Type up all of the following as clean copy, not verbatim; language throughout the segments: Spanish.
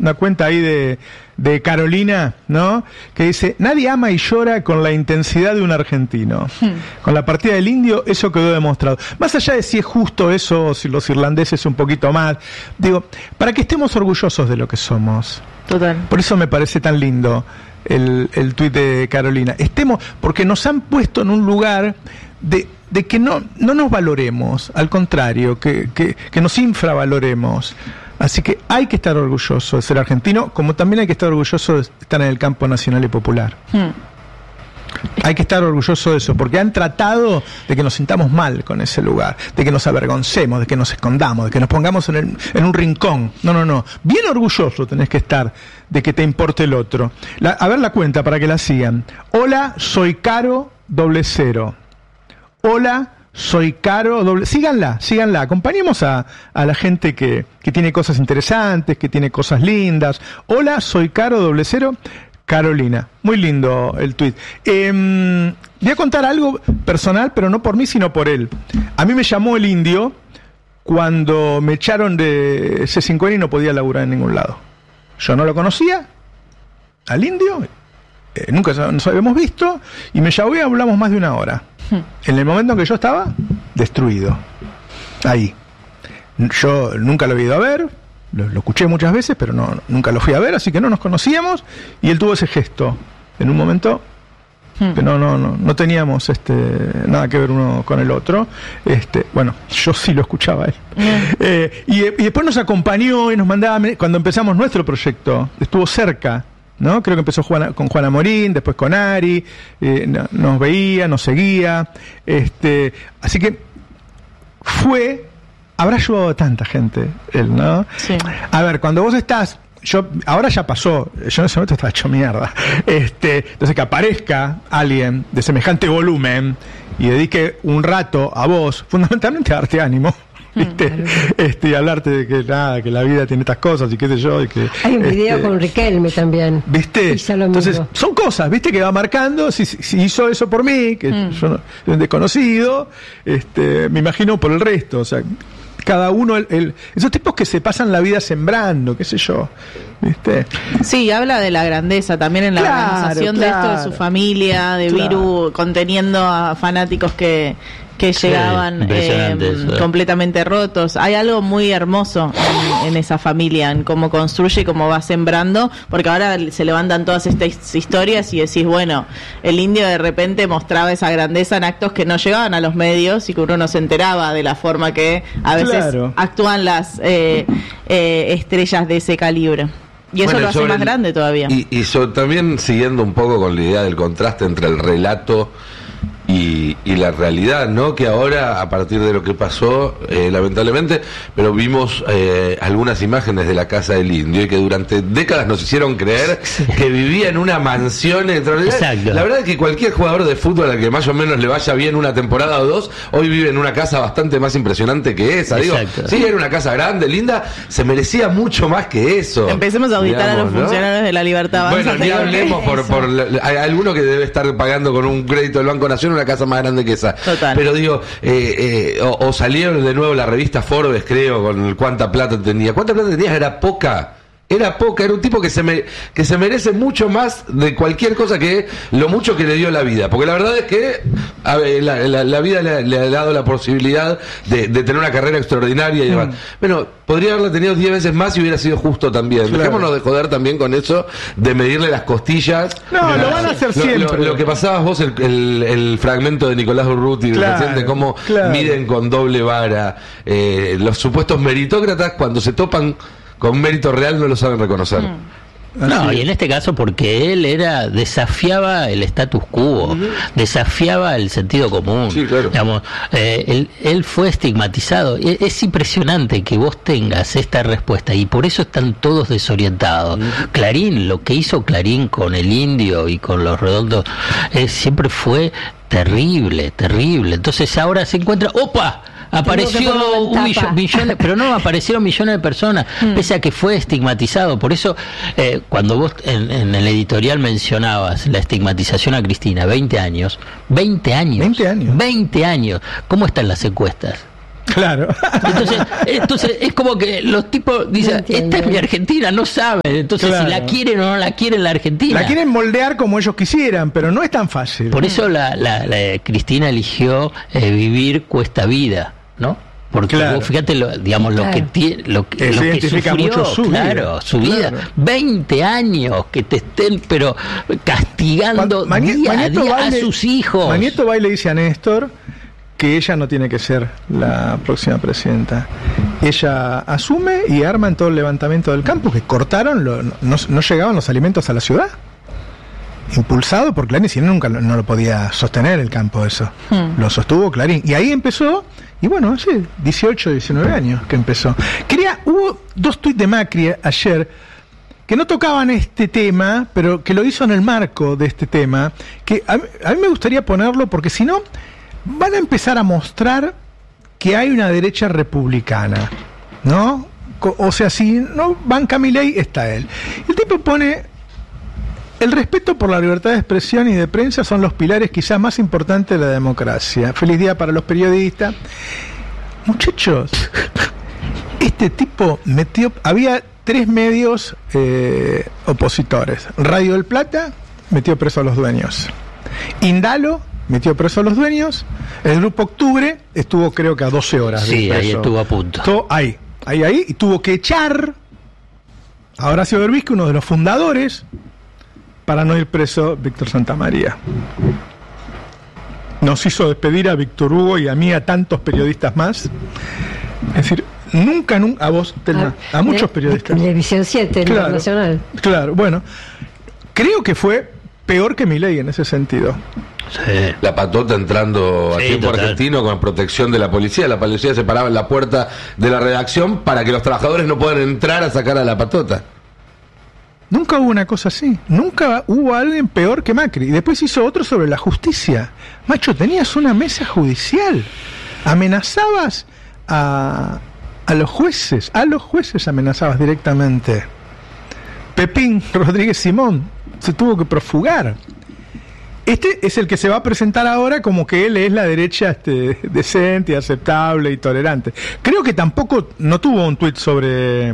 una cuenta ahí de Carolina, ¿no? Que dice, nadie ama y llora con la intensidad de un argentino. Con la partida del Indio, eso quedó demostrado. Más allá de si es justo eso, o si los irlandeses un poquito más, digo, para que estemos orgullosos de lo que somos. Total. Por eso me parece tan lindo el tuit de Carolina. Porque nos han puesto en un lugar de que no nos valoremos, al contrario, que nos infravaloremos. Así que hay que estar orgulloso de ser argentino, como también hay que estar orgulloso de estar en el campo nacional y popular. Hay que estar orgulloso de eso, porque han tratado de que nos sintamos mal con ese lugar, de que nos avergoncemos, de que nos escondamos, de que nos pongamos en un rincón. No. Bien orgulloso tenés que estar de que te importe el otro. A ver la cuenta para que la sigan. Hola, soy Caro 00. Hola, soy Caro. Síganla. Acompañemos a la gente que tiene cosas interesantes, que tiene cosas lindas. Hola, soy Caro 00. Carolina. Muy lindo el tuit. Voy a contar algo personal, pero no por mí, sino por él. A mí me llamó el Indio cuando me echaron de C5N y no podía laburar en ningún lado. Yo no lo conocía, al Indio, nunca nos habíamos visto, y me llamó y hablamos más de una hora. En el momento en que yo estaba destruido. Ahí. Yo nunca lo había ido a ver, lo escuché muchas veces, pero nunca lo fui a ver, así que no nos conocíamos, y él tuvo ese gesto en un momento que no teníamos nada que ver uno con el otro. Bueno, yo sí lo escuchaba a él. Y después nos acompañó y nos mandaba, cuando empezamos nuestro proyecto, estuvo cerca, ¿no? Creo que empezó con Juana Morín, después con Ari, nos veía, nos seguía, así que habrá ayudado a tanta gente él, ¿no? Sí. A ver, cuando vos estás, ahora ya pasó, yo en ese momento estaba hecho mierda, entonces que aparezca alguien de semejante volumen y dedique un rato a vos, fundamentalmente a darte ánimo. Claro. Y hablarte de que la vida tiene estas cosas y qué sé yo, y que hay un video con Riquelme también, ¿viste? Entonces son cosas, ¿viste? Que va marcando. Si hizo eso por mí, que yo no, un desconocido, me imagino por el resto. O sea, cada uno, esos tipos que se pasan la vida sembrando, qué sé yo, ¿viste? Sí, habla de la grandeza también en la organización de esto, de su familia, de Viru, conteniendo a fanáticos que llegaban completamente rotos. Hay algo muy hermoso en esa familia, en cómo construye y cómo va sembrando, porque ahora se levantan todas estas historias y decís, bueno, el Indio de repente mostraba esa grandeza en actos que no llegaban a los medios y que uno no se enteraba de la forma que a veces actúan las estrellas de ese calibre. Y eso lo hace más grande todavía. Y también siguiendo un poco con la idea del contraste entre el relato y la realidad, ¿no? Que ahora, a partir de lo que pasó, lamentablemente, pero vimos algunas imágenes de la casa del Indio y que durante décadas nos hicieron creer que vivía en una mansión extraordinaria. La verdad es que cualquier jugador de fútbol al que más o menos le vaya bien una temporada o dos, hoy vive en una casa bastante más impresionante que esa. Digo, sí, era una casa grande, linda, se merecía mucho más que eso. Empecemos a auditar, digamos, a los funcionarios de la Libertad Avanza. Bueno, ni hablemos hay alguno que debe estar pagando con un crédito del Banco Nación una casa más grande que esa. Total. Pero digo, o salieron de nuevo la revista Forbes, creo, con cuánta plata tenía. ¿Cuánta plata tenías? Era poca, era un tipo que se merece mucho más de cualquier cosa que lo mucho que le dio la vida, porque la verdad es que la vida le ha dado la posibilidad de tener una carrera extraordinaria y demás. Bueno, podría haberla tenido 10 veces más y hubiera sido justo también. Claro. Dejémonos de joder también con eso de medirle las costillas. No, lo van a hacer siempre. Lo que pasabas vos, el fragmento de Nicolás Urruti, de cómo miden con doble vara los supuestos meritócratas, cuando se topan con mérito real no lo saben reconocer. No, y en este caso porque él desafiaba el status quo, desafiaba el sentido común. Sí, claro. Digamos, él fue estigmatizado. Es impresionante que vos tengas esta respuesta y por eso están todos desorientados. Clarín, lo que hizo Clarín con el Indio y con los Redondos siempre fue terrible. Entonces ahora se encuentra, ¡opa! Apareció un millones, pero no, aparecieron millones de personas, pese a que fue estigmatizado. Por eso, cuando vos en el editorial mencionabas la estigmatización a Cristina, 20 años. ¿Cómo están las encuestas? Claro. Entonces es como que los tipos dicen, esta es mi Argentina, no saben. Entonces, si la quieren o no la quieren la Argentina. La quieren moldear como ellos quisieran, pero no es tan fácil. Por eso la Cristina eligió vivir cuesta vida, ¿no? Porque vos fíjate lo que sufrió mucho su vida. 20 años que te estén pero castigando día a día a sus hijos. Magneto va y le dice a Néstor que ella no tiene que ser la próxima presidenta. Ella asume y arman todo el levantamiento del campo, que cortaron, no llegaban los alimentos a la ciudad. Impulsado por Clarín, si nunca no lo podía sostener el campo eso. Lo sostuvo Clarín. Y ahí empezó, y bueno, hace 18, 19 años que empezó. Hubo 2 tuits de Macri ayer que no tocaban este tema, pero que lo hizo en el marco de este tema, que a mí me gustaría ponerlo porque si no, van a empezar a mostrar que hay una derecha republicana, ¿no? O sea, si no banca Milei, está él. El tipo pone: el respeto por la libertad de expresión y de prensa son los pilares quizás más importantes de la democracia. Feliz día para los periodistas. Muchachos, este tipo había 3 medios opositores. Radio del Plata metió preso a los dueños. Indalo metió preso a los dueños. El Grupo Octubre estuvo creo que a 12 horas. Sí, ahí estuvo a punto. Ahí, y tuvo que echar a Horacio Berbisky, uno de los fundadores, para no ir preso Víctor Santamaría. Nos hizo despedir a Víctor Hugo y a mí, a tantos periodistas más. Es decir, nunca a vos, Telma, a muchos periodistas. Televisión 7, Internacional. Claro, bueno, creo que fue peor que Milei en ese sentido. Sí. La patota entrando a tiempo argentino con protección de la policía. La policía se paraba en la puerta de la redacción para que los trabajadores no puedan entrar a sacar a la patota. Nunca hubo una cosa así. Nunca hubo alguien peor que Macri. Y después hizo otro sobre la justicia. Macho, tenías una mesa judicial. Amenazabas a los jueces. A los jueces amenazabas directamente. Pepín Rodríguez Simón se tuvo que profugar. Este es el que se va a presentar ahora como que él es la derecha decente, aceptable y tolerante. Creo que tampoco no tuvo un tuit sobre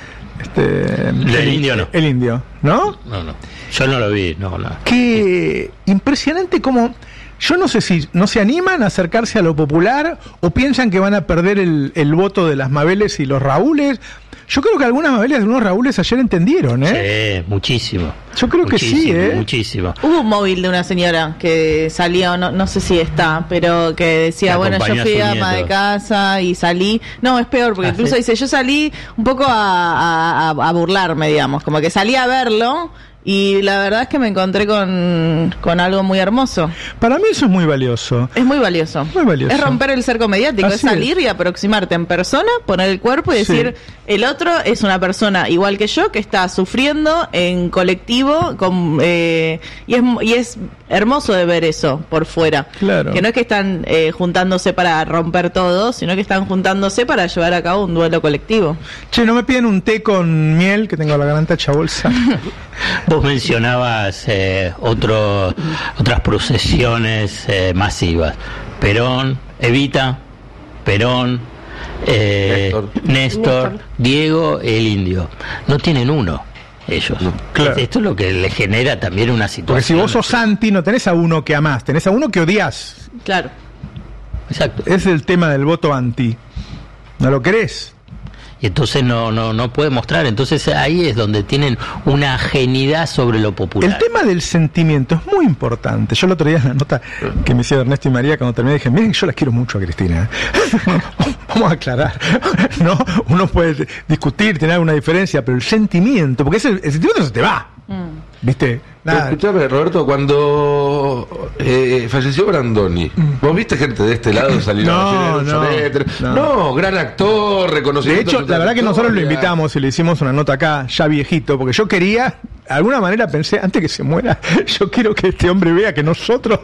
el indio, no. El indio, ¿no? No. Yo no lo vi, no. Qué impresionante como... Yo no sé si no se animan a acercarse a lo popular o piensan que van a perder el voto de las Mabeles y los Raúles. Yo creo que algunas Mabeles y algunos Raúles ayer entendieron, Sí, muchísimo. Yo creo que sí, Muchísimo. Hubo un móvil de una señora que salió, no sé si está, pero que decía, bueno, yo fui ama de casa y salí. No, es peor, porque incluso dice, yo salí un poco a burlarme, digamos, como que salí a verlo. Y la verdad es que me encontré con algo muy hermoso. Para mí eso es muy valioso. Es muy valioso. Muy valioso. Es romper el cerco mediático, es salir y aproximarte en persona, poner el cuerpo y decir, el otro es una persona igual que yo, que está sufriendo en colectivo, y es hermoso de ver eso por fuera. Claro. Que no es que están juntándose para romper todo, sino que están juntándose para llevar a cabo un duelo colectivo. Che, ¿no me piden un té con miel, que tengo la garganta hecha bolsa? Vos mencionabas otras procesiones masivas. Perón, Evita, Perón, Néstor, Diego, el indio. No tienen uno ellos. Claro. Esto es lo que les genera también una situación. Porque si vos sos anti, no tenés a uno que amás, tenés a uno que odias. Claro. Exacto. Es el tema del voto anti. No lo querés. Y entonces no puede mostrar. Entonces ahí es donde tienen una ajenidad sobre lo popular. El tema del sentimiento es muy importante. Yo el otro día en la nota que me hicieron Ernesto y María, cuando terminé, dije, miren, yo las quiero mucho a Cristina. Vamos a aclarar. ¿No? Uno puede discutir, tener alguna diferencia, pero el sentimiento, porque el sentimiento se te va. ¿Viste? Escuchame, Roberto, cuando falleció Brandoni, ¿vos viste gente de este lado salir a decir no, gran actor, reconocido? De hecho, la verdad que nosotros lo invitamos y le hicimos una nota acá, ya viejito, porque yo quería de alguna manera pensé, antes que se muera, yo quiero que este hombre vea que nosotros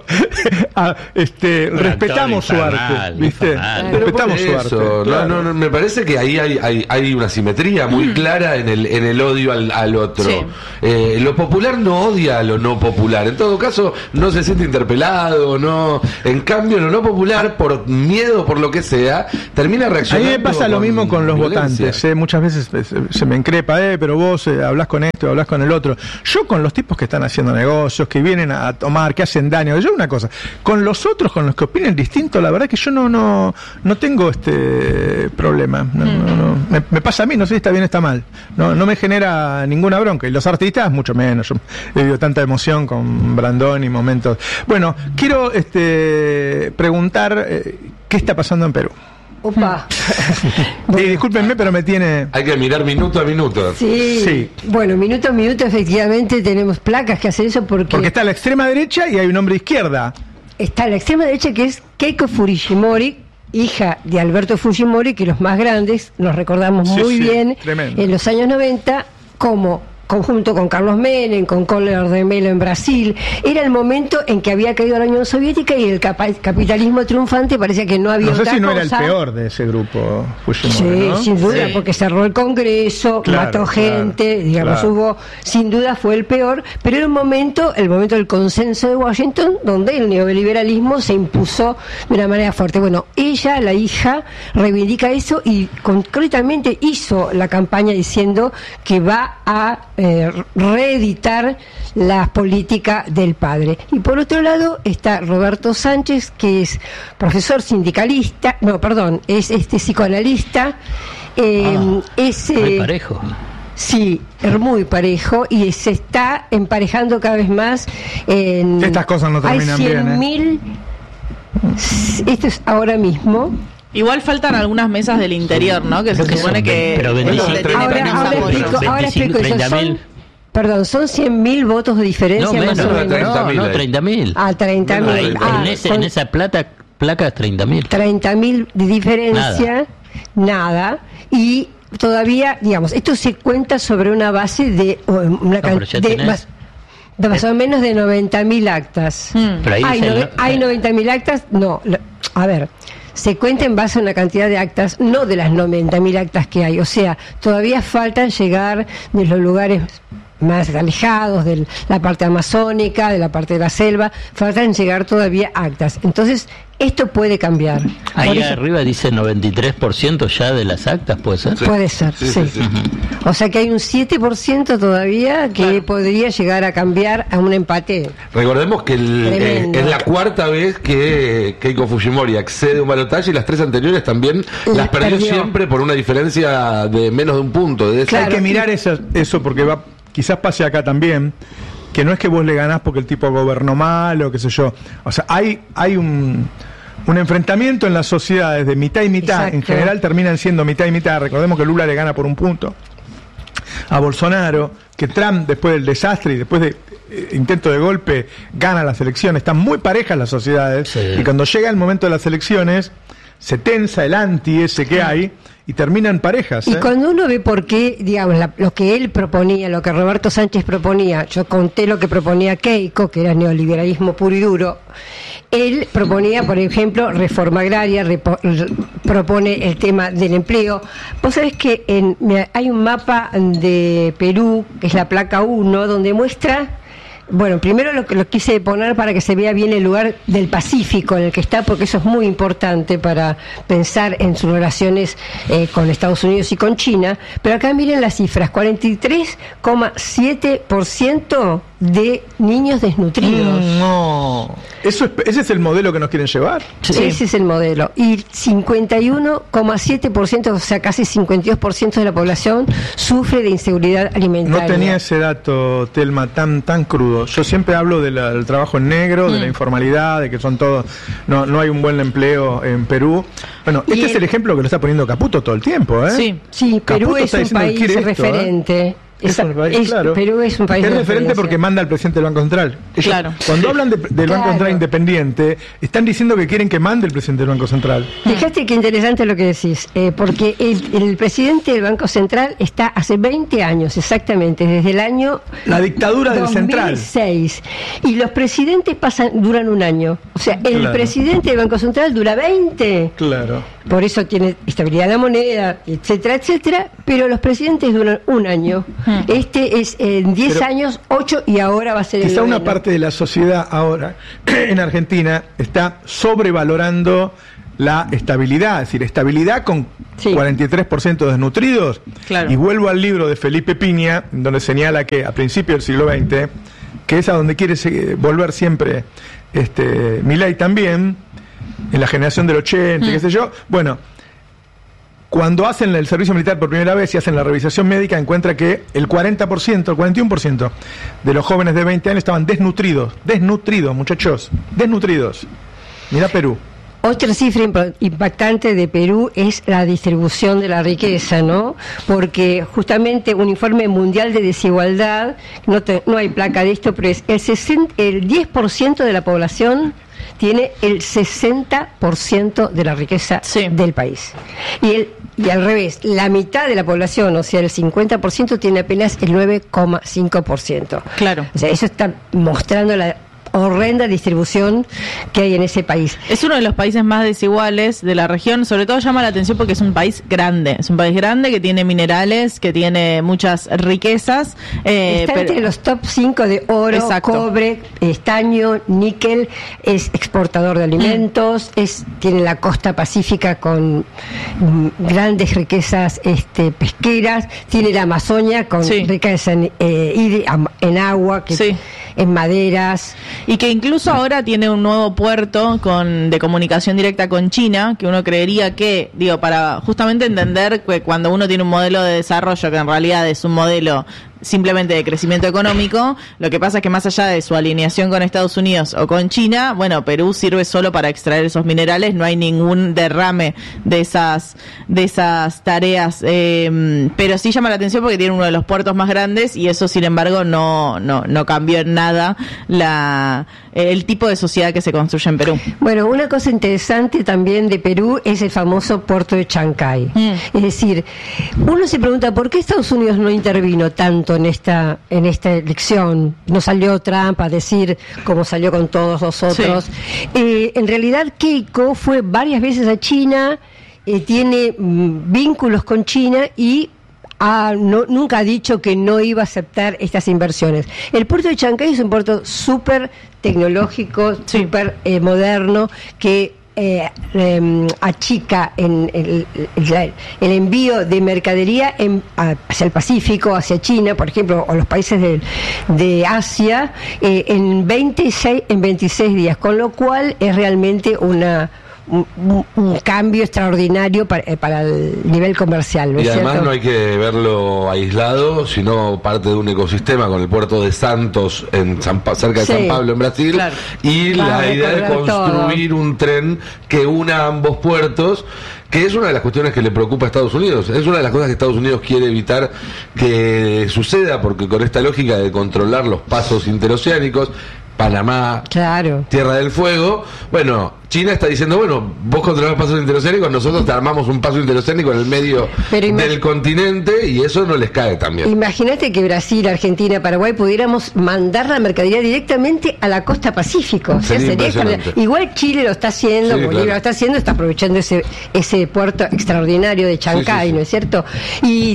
respetamos su arte, ¿viste? Respetamos su arte. Claro. No, me parece que ahí hay una simetría muy clara en el odio al otro. Sí. Lo popular no odia a lo no popular, en todo caso no se siente interpelado, no. En cambio, lo no popular, por miedo, por lo que sea, termina reaccionando. A mí me pasa lo mismo con los votantes, muchas veces se me increpa, pero vos hablás con esto, hablás con el otro. Yo con los tipos que están haciendo negocios, que vienen a tomar, que hacen daño, yo una cosa, con los otros, con los que opinen distinto, la verdad que yo no tengo este problema. No. Me pasa a mí, no sé si está bien o está mal. No me genera ninguna bronca. Y los artistas, mucho menos. Yo he vivido tanta emoción con Brandón y momentos. Bueno, quiero preguntar qué está pasando en Perú. Opa. Discúlpenme, pero me tiene... Hay que mirar minuto a minuto. Sí. Bueno, minuto a minuto efectivamente tenemos placas que hacen eso porque está la extrema derecha y hay un hombre izquierda. Está la extrema derecha, que es Keiko Fujimori, hija de Alberto Fujimori, que los más grandes nos recordamos muy bien, tremendo, en los años 90, como conjunto con Carlos Menem, con Collor de Mello en Brasil. Era el momento en que había caído la Unión Soviética y el capitalismo triunfante parecía que no había otra cosa. No sé si no era el peor de ese grupo, Fujimori, sí, ¿no? sin duda, porque cerró el Congreso, mató gente, hubo, sin duda fue el peor, pero era el momento del consenso de Washington, donde el neoliberalismo se impuso de una manera fuerte. Bueno, ella, la hija, reivindica eso y concretamente hizo la campaña diciendo que va a reeditar la política del padre. Y por otro lado está Roberto Sánchez, que es profesor sindicalista, es psicoanalista, muy parejo. Sí, es muy parejo y se está emparejando cada vez más. Estas cosas no terminan bien. Esto es ahora mismo. Igual faltan algunas mesas del interior, ¿no? Que se supone que... Pero ahora explico eso. Perdón, son 100.000 votos de diferencia más o menos. 30.000. Ah, 30.000. En esa placa 30.000. 30.000 de diferencia, nada. Y todavía, digamos, esto se cuenta sobre una base de una cantidad más o menos de 90.000 actas. Pero ahí hay 90.000 actas, se cuenta en base a una cantidad de actas, no de las 90.000 actas que hay. O sea, todavía faltan llegar de los lugares más alejados, de la parte amazónica, de la parte de la selva, faltan llegar todavía actas. Entonces, esto puede cambiar. Ahí arriba dice 93% ya de las actas, ¿puede ser? Sí. Puede ser, sí. O sea que hay un 7% todavía que podría llegar a cambiar a un empate. Recordemos que es la cuarta vez que Keiko Fujimori accede a un balotaje y las 3 anteriores también las perdió siempre por una diferencia de menos de un punto. Hay que mirar eso porque quizás pase acá también, que no es que vos le ganás porque el tipo gobernó mal o qué sé yo. O sea, hay un enfrentamiento en las sociedades de mitad y mitad. Exacto. En general terminan siendo mitad y mitad. Recordemos que Lula le gana por un punto a Bolsonaro, que Trump, después del desastre y después de intento de golpe, gana las elecciones. Están muy parejas las sociedades, y cuando llega el momento de las elecciones se tensa el anti ese que hay y terminan parejas. Y cuando uno ve por qué, digamos, lo que él proponía, lo que Roberto Sánchez proponía, yo conté lo que proponía Keiko, que era neoliberalismo puro y duro. Él proponía, por ejemplo, reforma agraria, propone el tema del empleo. Vos sabés que hay un mapa de Perú, que es la placa 1, donde muestra... Bueno, primero lo quise poner para que se vea bien el lugar del Pacífico en el que está, porque eso es muy importante para pensar en sus relaciones con Estados Unidos y con China. Pero acá miren las cifras, 43,7% de niños desnutridos. No, ¿ese es el modelo que nos quieren llevar? Sí. Ese es el modelo. Y 51,7%, o sea, casi 52% de la población sufre de inseguridad alimentaria. No tenía ese dato, Telma, tan crudo. Yo siempre hablo del trabajo en negro, de la informalidad, de que son todos... No hay un buen empleo en Perú. Bueno, es el ejemplo que lo está poniendo Caputo todo el tiempo, ¿eh? Sí, Perú es un país referente. Es un país, claro. Perú es un país es referente porque manda al presidente del Banco Central. Ellos, cuando hablan del Banco Central independiente, están diciendo que quieren que mande el presidente del Banco Central. Fíjate qué interesante lo que decís, porque el presidente del Banco Central está hace 20 años, exactamente, desde el año... La dictadura del Central. 2006. Y los presidentes duran un año. O sea, el presidente del Banco Central dura 20. Claro. Por eso tiene estabilidad de la moneda, etcétera, etcétera, pero los presidentes duran un año. Este es en 10 años, 8 y ahora va a ser el 9. Quizá una parte de la sociedad ahora en Argentina está sobrevalorando la estabilidad, es decir, estabilidad con 43% desnutridos. Claro. Y vuelvo al libro de Felipe Piña, donde señala que a principios del siglo XX, que es a donde quiere volver siempre Milei también, en la generación del 80, qué sé yo. Bueno, cuando hacen el servicio militar por primera vez y hacen la revisación médica, encuentra que el 40%, el 41% de los jóvenes de 20 años estaban desnutridos, muchachos, desnutridos. Mirá Perú. Otra cifra impactante de Perú es la distribución de la riqueza, ¿no? Porque justamente un informe mundial de desigualdad, no hay placa de esto, pero es el 10% de la población tiene el 60% de la riqueza del país. Y al revés, la mitad de la población, o sea, el 50%, tiene apenas el 9,5%. Claro. O sea, eso está mostrando la horrenda distribución que hay en ese país. Es uno de los países más desiguales de la región, sobre todo llama la atención porque es un país grande, que tiene minerales, que tiene muchas riquezas. Está entre los top 5 de oro, cobre, estaño, níquel, es exportador de alimentos, tiene la costa pacífica con grandes riquezas pesqueras, tiene la Amazonia con riqueza en agua, en maderas. Y que incluso ahora tiene un nuevo puerto de comunicación directa con China, que uno creería que, para justamente entender que cuando uno tiene un modelo de desarrollo que en realidad es un modelo simplemente de crecimiento económico, lo que pasa es que más allá de su alineación con Estados Unidos o con China, bueno, Perú sirve solo para extraer esos minerales, no hay ningún derrame de esas tareas, pero sí llama la atención porque tiene uno de los puertos más grandes y eso, sin embargo, no cambió en nada el tipo de sociedad que se construye en Perú. Bueno, una cosa interesante también de Perú es el famoso puerto de Chancay. Es decir, uno se pregunta por qué Estados Unidos no intervino tanto en esta elección. No salió Trump a decir como salió con todos los otros. En realidad Keiko fue varias veces a China, tiene vínculos con China y nunca ha dicho que no iba a aceptar estas inversiones. El puerto de Chancay es un puerto súper tecnológico, súper moderno, que achica el envío de mercadería hacia el Pacífico, hacia China, por ejemplo, o los países de Asia, en 26 días, con lo cual es realmente un cambio extraordinario para el nivel comercial, ¿no es y además cierto? No hay que verlo aislado, sino parte de un ecosistema con el puerto de Santos cerca de San Pablo en Brasil, y la idea de construir un tren que una ambos puertos, que es una de las cuestiones que le preocupa a Estados Unidos. Es una de las cosas que Estados Unidos quiere evitar que suceda, porque con esta lógica de controlar los pasos interoceánicos, Panamá, Tierra del Fuego, bueno, China está diciendo, bueno, vos controlás pasos interoceánicos, nosotros te armamos un paso interoceánico en el medio del continente, y eso no les cae también. Imagínate que Brasil, Argentina, Paraguay pudiéramos mandar la mercadería directamente a la costa Pacífico. Sería igual Chile lo está haciendo, Bolivia lo está haciendo, está aprovechando ese puerto extraordinario de Chancay, ¿no es cierto? Y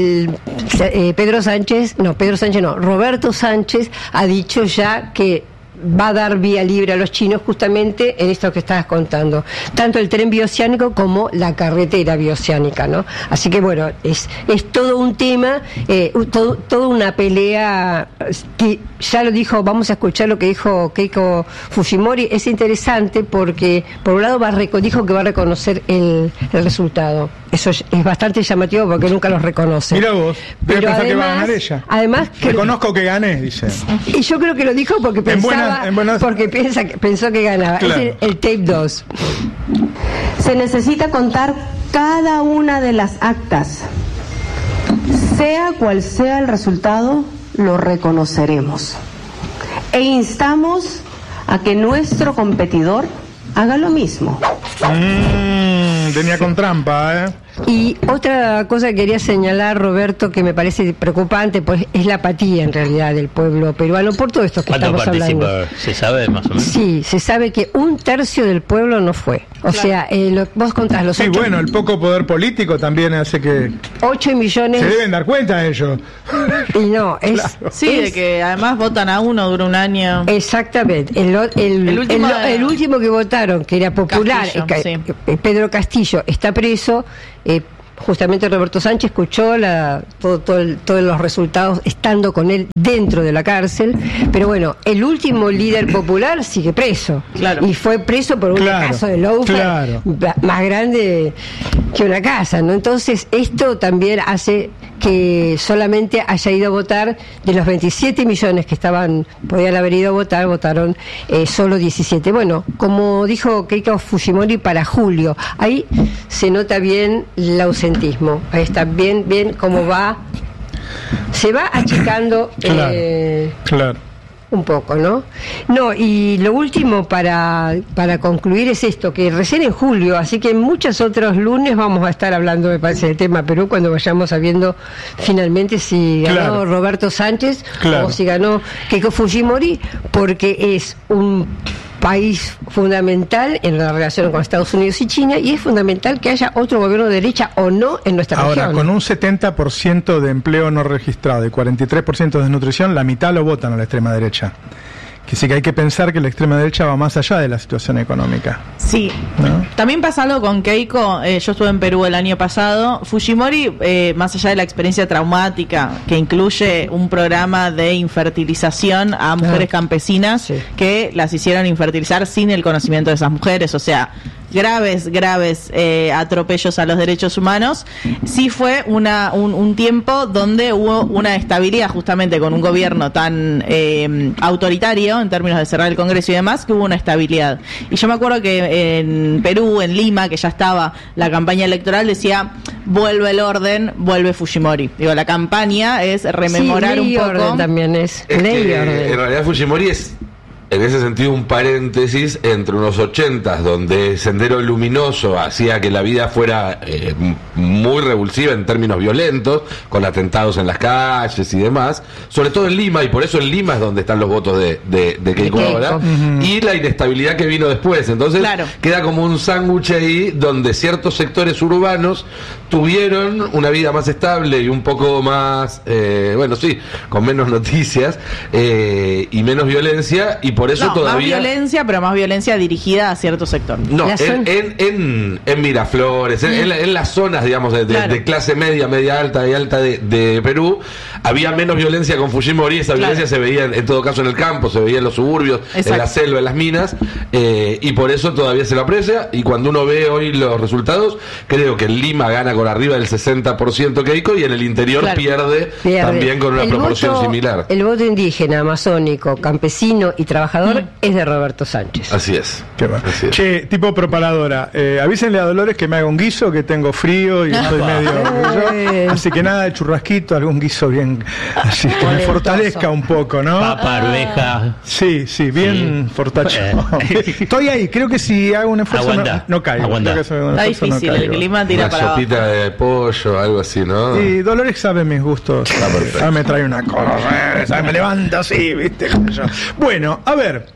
Roberto Sánchez ha dicho ya que va a dar vía libre a los chinos justamente en esto que estabas contando, tanto el tren bioceánico como la carretera bioceánica, ¿no? Así que bueno, es todo un tema, toda una pelea que ya lo dijo, vamos a escuchar lo que dijo Keiko Fujimori. Es interesante porque por un lado dijo que va a reconocer el resultado. Eso es bastante llamativo porque nunca los reconoce. Mira vos, pero además, que va a ganar ella. Además reconozco que gané, dice. Y yo creo que lo dijo porque pensó que ganaba. Claro. Es el tape 2. Se necesita contar cada una de las actas Sea cual sea el resultado, lo reconoceremos. E instamos a que nuestro competidor haga lo mismo. Tenía con trampa, ¿eh? Y otra cosa que quería señalar, Roberto, que me parece preocupante, pues es la apatía en realidad del pueblo peruano por todo esto que estamos hablando. ¿Se sabe más o menos? Sí, se sabe que 1/3 del pueblo no fue. O sea, vos contás los 8... Sí, bueno, el poco poder político también hace que... 8 millones... Se deben dar cuenta de ello. Y no, es... Claro. Sí, de que además votan a uno, dura un año. Exactamente. El último que votaron, que era popular, Castillo, Pedro Castillo, está preso. Justamente Roberto Sánchez escuchó todos los resultados estando con él dentro de la cárcel, pero bueno, el último líder popular sigue preso, claro. Y fue preso por un caso de lawfare más grande que una casa, ¿no? Entonces esto también hace que solamente haya ido a votar de los 27 millones que podían haber ido a votar, votaron solo 17. Bueno, como dijo Keiko Fujimori, para julio, ahí se nota bien el ausentismo, ahí está bien cómo se va achicando Claro. un poco, ¿no? No, y lo último para concluir es esto, que recién en julio, así que en muchos otros lunes vamos a estar hablando, me parece, del tema Perú, cuando vayamos sabiendo finalmente si ganó Roberto Sánchez o si ganó Keiko Fujimori, porque es un país fundamental en la relación con Estados Unidos y China, y es fundamental que haya otro gobierno de derecha o no en nuestra región. Ahora, con un 70% de empleo no registrado y 43% de desnutrición, la mitad lo votan a la extrema derecha. Que sí que hay que pensar que la extrema derecha va más allá de la situación económica. Sí, ¿no? También pasa algo con Keiko. Yo estuve en Perú el año pasado. Fujimori, más allá de la experiencia traumática, que incluye un programa de infertilización a mujeres campesinas que las hicieron infertilizar sin el conocimiento de esas mujeres, o sea, graves atropellos a los derechos humanos. Sí fue un tiempo donde hubo una estabilidad, justamente con un gobierno tan autoritario en términos de cerrar el Congreso y demás, que hubo una estabilidad. Y yo me acuerdo que en Perú, en Lima, que ya estaba la campaña electoral, decía: vuelve el orden, vuelve Fujimori. Digo, la campaña es rememorar un poco. Orden también es ley y orden. En realidad Fujimori es, en ese sentido, un paréntesis entre unos 80s, donde Sendero Luminoso hacía que la vida fuera muy revulsiva en términos violentos, con atentados en las calles y demás, sobre todo en Lima, y por eso en Lima es donde están los votos de Keiko ahora, y la inestabilidad que vino después. Entonces queda como un sándwich ahí, donde ciertos sectores urbanos tuvieron una vida más estable y un poco más, con menos noticias y menos violencia, y por eso todavía... más violencia, pero más violencia dirigida a cierto sector. No, en Miraflores, en las zonas, digamos, de clase media, media alta y alta de Perú, había menos violencia con Fujimori. Esa violencia se veía, en todo caso, en el campo, se veía en los suburbios, en la selva, en las minas, y por eso todavía se lo aprecia. Y cuando uno ve hoy los resultados, creo que en Lima gana con arriba del 60% Keiko, y en el interior pierde también con una proporción similar. El voto indígena, amazónico, campesino y trabajador es de Roberto Sánchez. Así es. Qué bueno. Che, tipo propaladora, avísenle a Dolores que me haga un guiso, que tengo frío y estoy medio... Así que nada de churrasquito, algún guiso bien... Así que me fortalezca un poco, ¿no? Papa, arveja. Sí, bien fortacho. Estoy ahí, creo que si hago un esfuerzo no caigo. Está difícil, el clima tira para abajo. Una sopita de pollo, algo así, ¿no? Y Dolores sabe mis gustos. Ahora me trae una cosa, me levanto así, ¿viste? Bueno, a ver.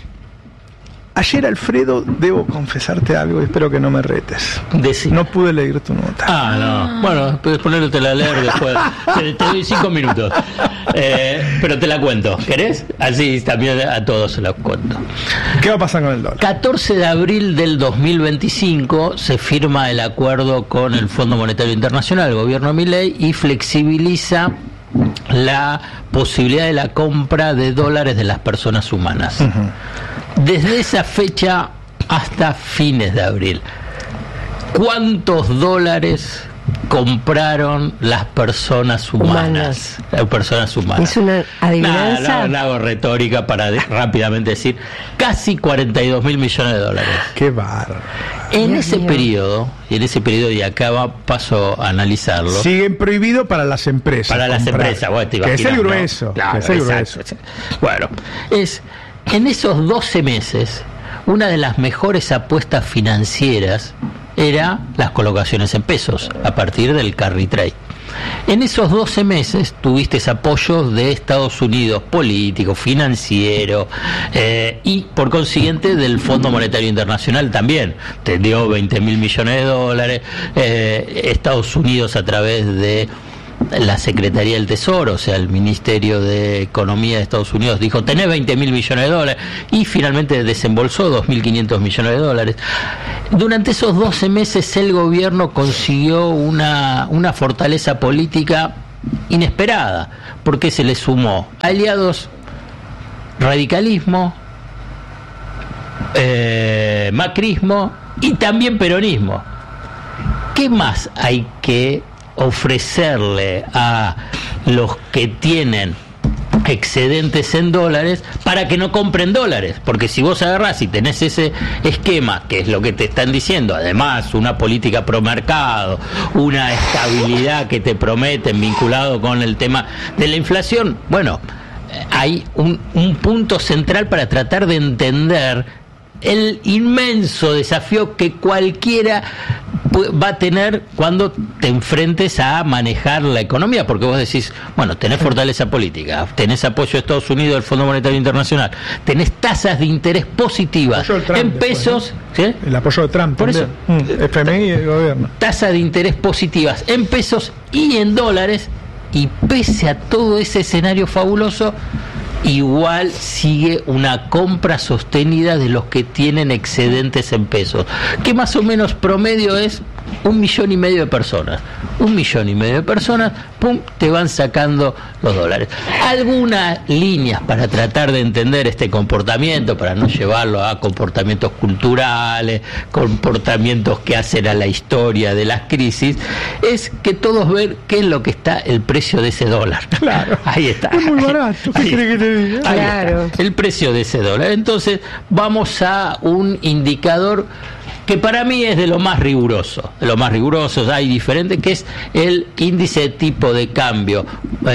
Ayer, Alfredo, debo confesarte algo, espero que no me retes. No pude leer tu nota. No. Bueno, puedes ponértela a leer después. Te doy 5 minutos. Pero te la cuento. ¿Querés? Así también a todos se la cuento. ¿Qué va a pasar con el dólar? 14 de abril del 2025 se firma el acuerdo con el Fondo Monetario Internacional, el gobierno de Milei, y flexibiliza la posibilidad de la compra de dólares de las personas humanas. Desde esa fecha hasta fines de abril, ¿cuántos dólares compraron las personas humanas? Las personas humanas. ¿Es una adivinanza? No hago retórica para rápidamente decir, casi 42.000 millones de dólares. ¡Qué bárbaro! En ese periodo, y acá paso a analizarlo. Siguen prohibido para las empresas. Para las empresas, bueno, te que es el grueso. ¿No? Claro, que es el grueso. Bueno, en esos 12 meses, una de las mejores apuestas financieras era las colocaciones en pesos, a partir del carry trade. En esos 12 meses tuviste apoyos de Estados Unidos, político, financiero, y por consiguiente del Fondo Monetario Internacional también. Te dio 20.000 millones de dólares, Estados Unidos a través de la Secretaría del Tesoro, o sea, el Ministerio de Economía de Estados Unidos dijo, tenés 20.000 millones de dólares, y finalmente desembolsó 2.500 millones de dólares. Durante esos 12 meses el gobierno consiguió una fortaleza política inesperada, porque se le sumó aliados, radicalismo, macrismo y también peronismo. ¿Qué más hay que ofrecerle a los que tienen excedentes en dólares para que no compren dólares? Porque si vos agarrás y tenés ese esquema, que es lo que te están diciendo, además una política pro mercado, una estabilidad que te prometen vinculado con el tema de la inflación, bueno, hay un punto central para tratar de entender el inmenso desafío que cualquiera va a tener cuando te enfrentes a manejar la economía, porque vos decís, bueno, tenés fortaleza política, tenés apoyo de Estados Unidos, del Fondo Monetario Internacional, tenés tasas de interés positivas en pesos, ¿sí? El apoyo de Trump por también. eso, FMI y el gobierno. Tasas de interés positivas en pesos y en dólares, y pese a todo ese escenario fabuloso, igual sigue una compra sostenida de los que tienen excedentes en pesos, que más o menos promedio es 1,5 millones de personas. 1,5 millones de personas, pum, te van sacando los dólares. Algunas líneas para tratar de entender este comportamiento, para no llevarlo a comportamientos culturales, comportamientos que hacen a la historia de las crisis, es que todos ven qué es lo que está el precio de ese dólar. Claro. Ahí está. Es muy barato. ¿Qué crees que te diga? Claro. El precio de ese dólar. Entonces, vamos a un indicador que para mí es de lo más riguroso. De lo más riguroso, hay diferentes, que es el índice de tipo de cambio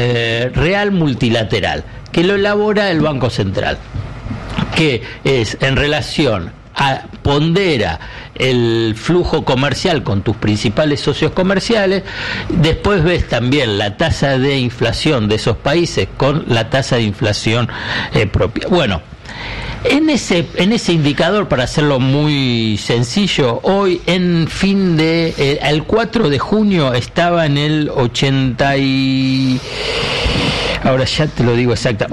real multilateral, que lo elabora el Banco Central, que es en relación pondera el flujo comercial con tus principales socios comerciales. Después ves también la tasa de inflación de esos países con la tasa de inflación propia. Bueno, en ese indicador, para hacerlo muy sencillo, hoy el 4 de junio estaba en el 80 y... ahora ya te lo digo exacta,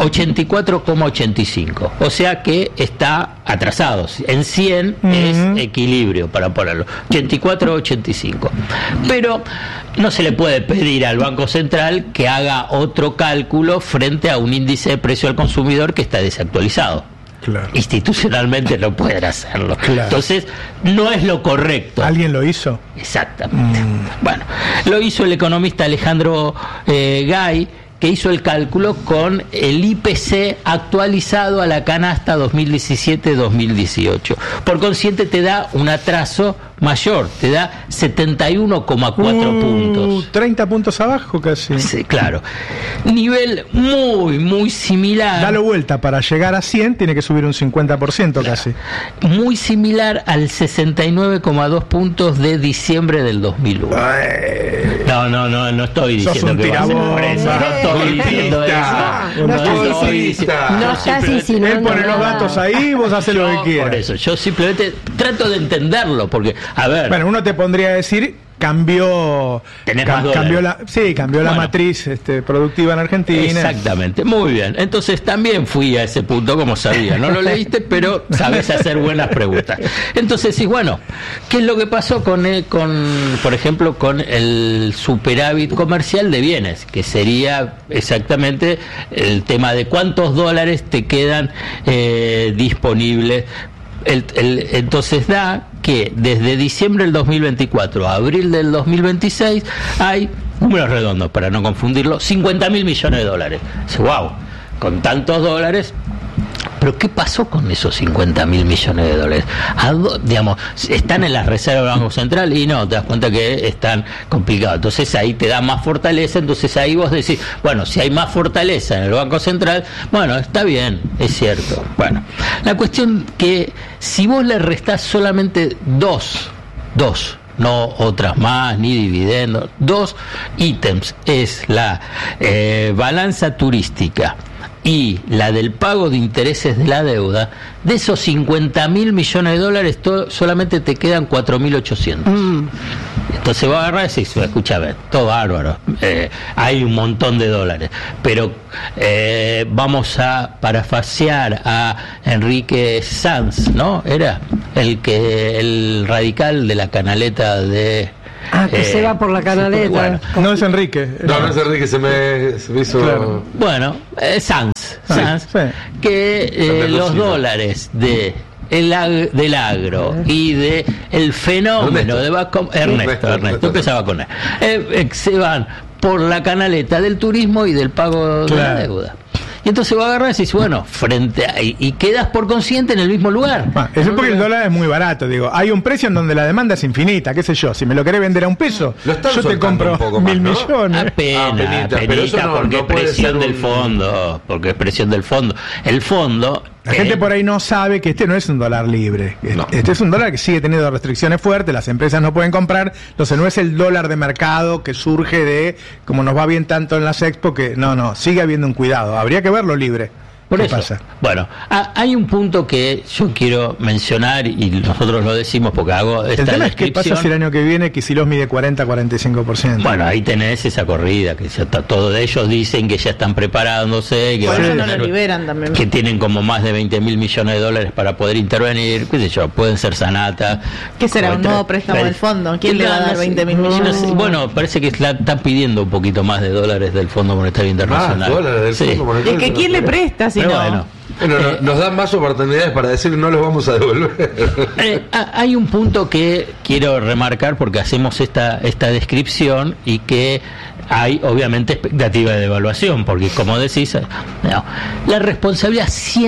84,85. O sea que está atrasado. En 100 es equilibrio, para ponerlo. 84,85. Pero no se le puede pedir al Banco Central que haga otro cálculo frente a un índice de precio al consumidor que está desactualizado. Claro. Institucionalmente no pueden hacerlo. Claro. Entonces, no es lo correcto. ¿Alguien lo hizo? Exactamente. Bueno, lo hizo el economista Alejandro Gay, que hizo el cálculo con el IPC actualizado a la canasta 2017-2018. Por consiguiente, te da un atraso mayor, te da 71,4 puntos. 30 puntos abajo casi. Sí, claro. Nivel muy, muy similar. Dalo vuelta, para llegar a 100 tiene que subir un 50% claro. Casi. Muy similar al 69,2 puntos de diciembre del 2001. No estoy diciendo que va a ser por eso. No estoy diciendo eso. No estás insinuando. Él pone los datos ahí, vos haces lo que quieras. Por eso, yo simplemente trato de entenderlo, porque, a ver... Bueno, uno te pondría a decir... Cambió la matriz productiva en Argentina. Exactamente, muy bien. Entonces también fui a ese punto, como sabía. No lo leíste, pero sabes hacer buenas preguntas. Entonces, sí, bueno, ¿qué es lo que pasó por ejemplo, con el superávit comercial de bienes? Que sería exactamente el tema de cuántos dólares te quedan disponibles. Entonces da que desde diciembre del 2024 a abril del 2026 hay, números redondos para no confundirlo, 50.000 millones de dólares. ¡Wow! Con tantos dólares Pero ¿qué pasó con esos 50.000 millones de dólares? Digamos, están en las reservas del Banco Central y no, te das cuenta que están complicados. Entonces ahí te da más fortaleza, entonces ahí vos decís, bueno, si hay más fortaleza en el Banco Central, bueno, está bien, es cierto. Bueno, la cuestión que si vos le restás solamente dos, no otras más, ni dividendos, 2 ítems, es la balanza turística y la del pago de intereses de la deuda, de esos 50.000 millones de dólares solamente te quedan 4.800. Entonces vos agarrás y decís, escúchame, todo bárbaro, hay un montón de dólares, pero vamos a parafasear a Enrique Sanz, ¿no? Era el radical de la canaleta de... que se va por la canaleta. Bueno, no es Enrique. No es Enrique, se me hizo... Claro. Bueno, Sanz, sí. Que los dólares del agro y de el fenómeno Ernesto empezaba con él, se van por la canaleta del turismo y del pago de la deuda. Y entonces vos agarrás y dices, bueno, frente a, y quedas por consciente en el mismo lugar. Eso es porque el dólar es muy barato, digo. Hay un precio en donde la demanda es infinita, qué sé yo. Si me lo querés vender a $1, yo te compro 1.000 millones. Apenas, pero eso porque es presión del fondo. Porque es presión del fondo. El fondo... La gente por ahí no sabe que este no es un dólar libre. Este es un dólar que sigue teniendo restricciones fuertes, las empresas no pueden comprar, entonces no es el dólar de mercado que surge de, como nos va bien tanto en las Expo, que no, sigue habiendo un cuidado. Habría que verlo libre. Por eso, pasa? Bueno, hay un punto que yo quiero mencionar y nosotros lo decimos porque hago esta descripción. El tema es qué pasa si el año que viene Kicillof mide 40-45%. Bueno, ahí tenés esa corrida, que ya está, todos ellos dicen que ya están preparándose, que, no lo liberan también. Que tienen como más de 20.000 millones de dólares para poder intervenir, qué sé yo, pueden ser Sanata. ¿Qué será un nuevo préstamo del fondo? ¿Quién le va a dar 20.000 millones? Bueno, parece que están pidiendo un poquito más de dólares del Fondo Monetario Internacional. Dólares del Fondo Monetario. Es que ¿quién le presta si no? Bueno, nos dan más oportunidades para decir no los vamos a devolver. Hay un punto que quiero remarcar porque hacemos esta descripción y que hay obviamente expectativa de devaluación, porque como decís, la responsabilidad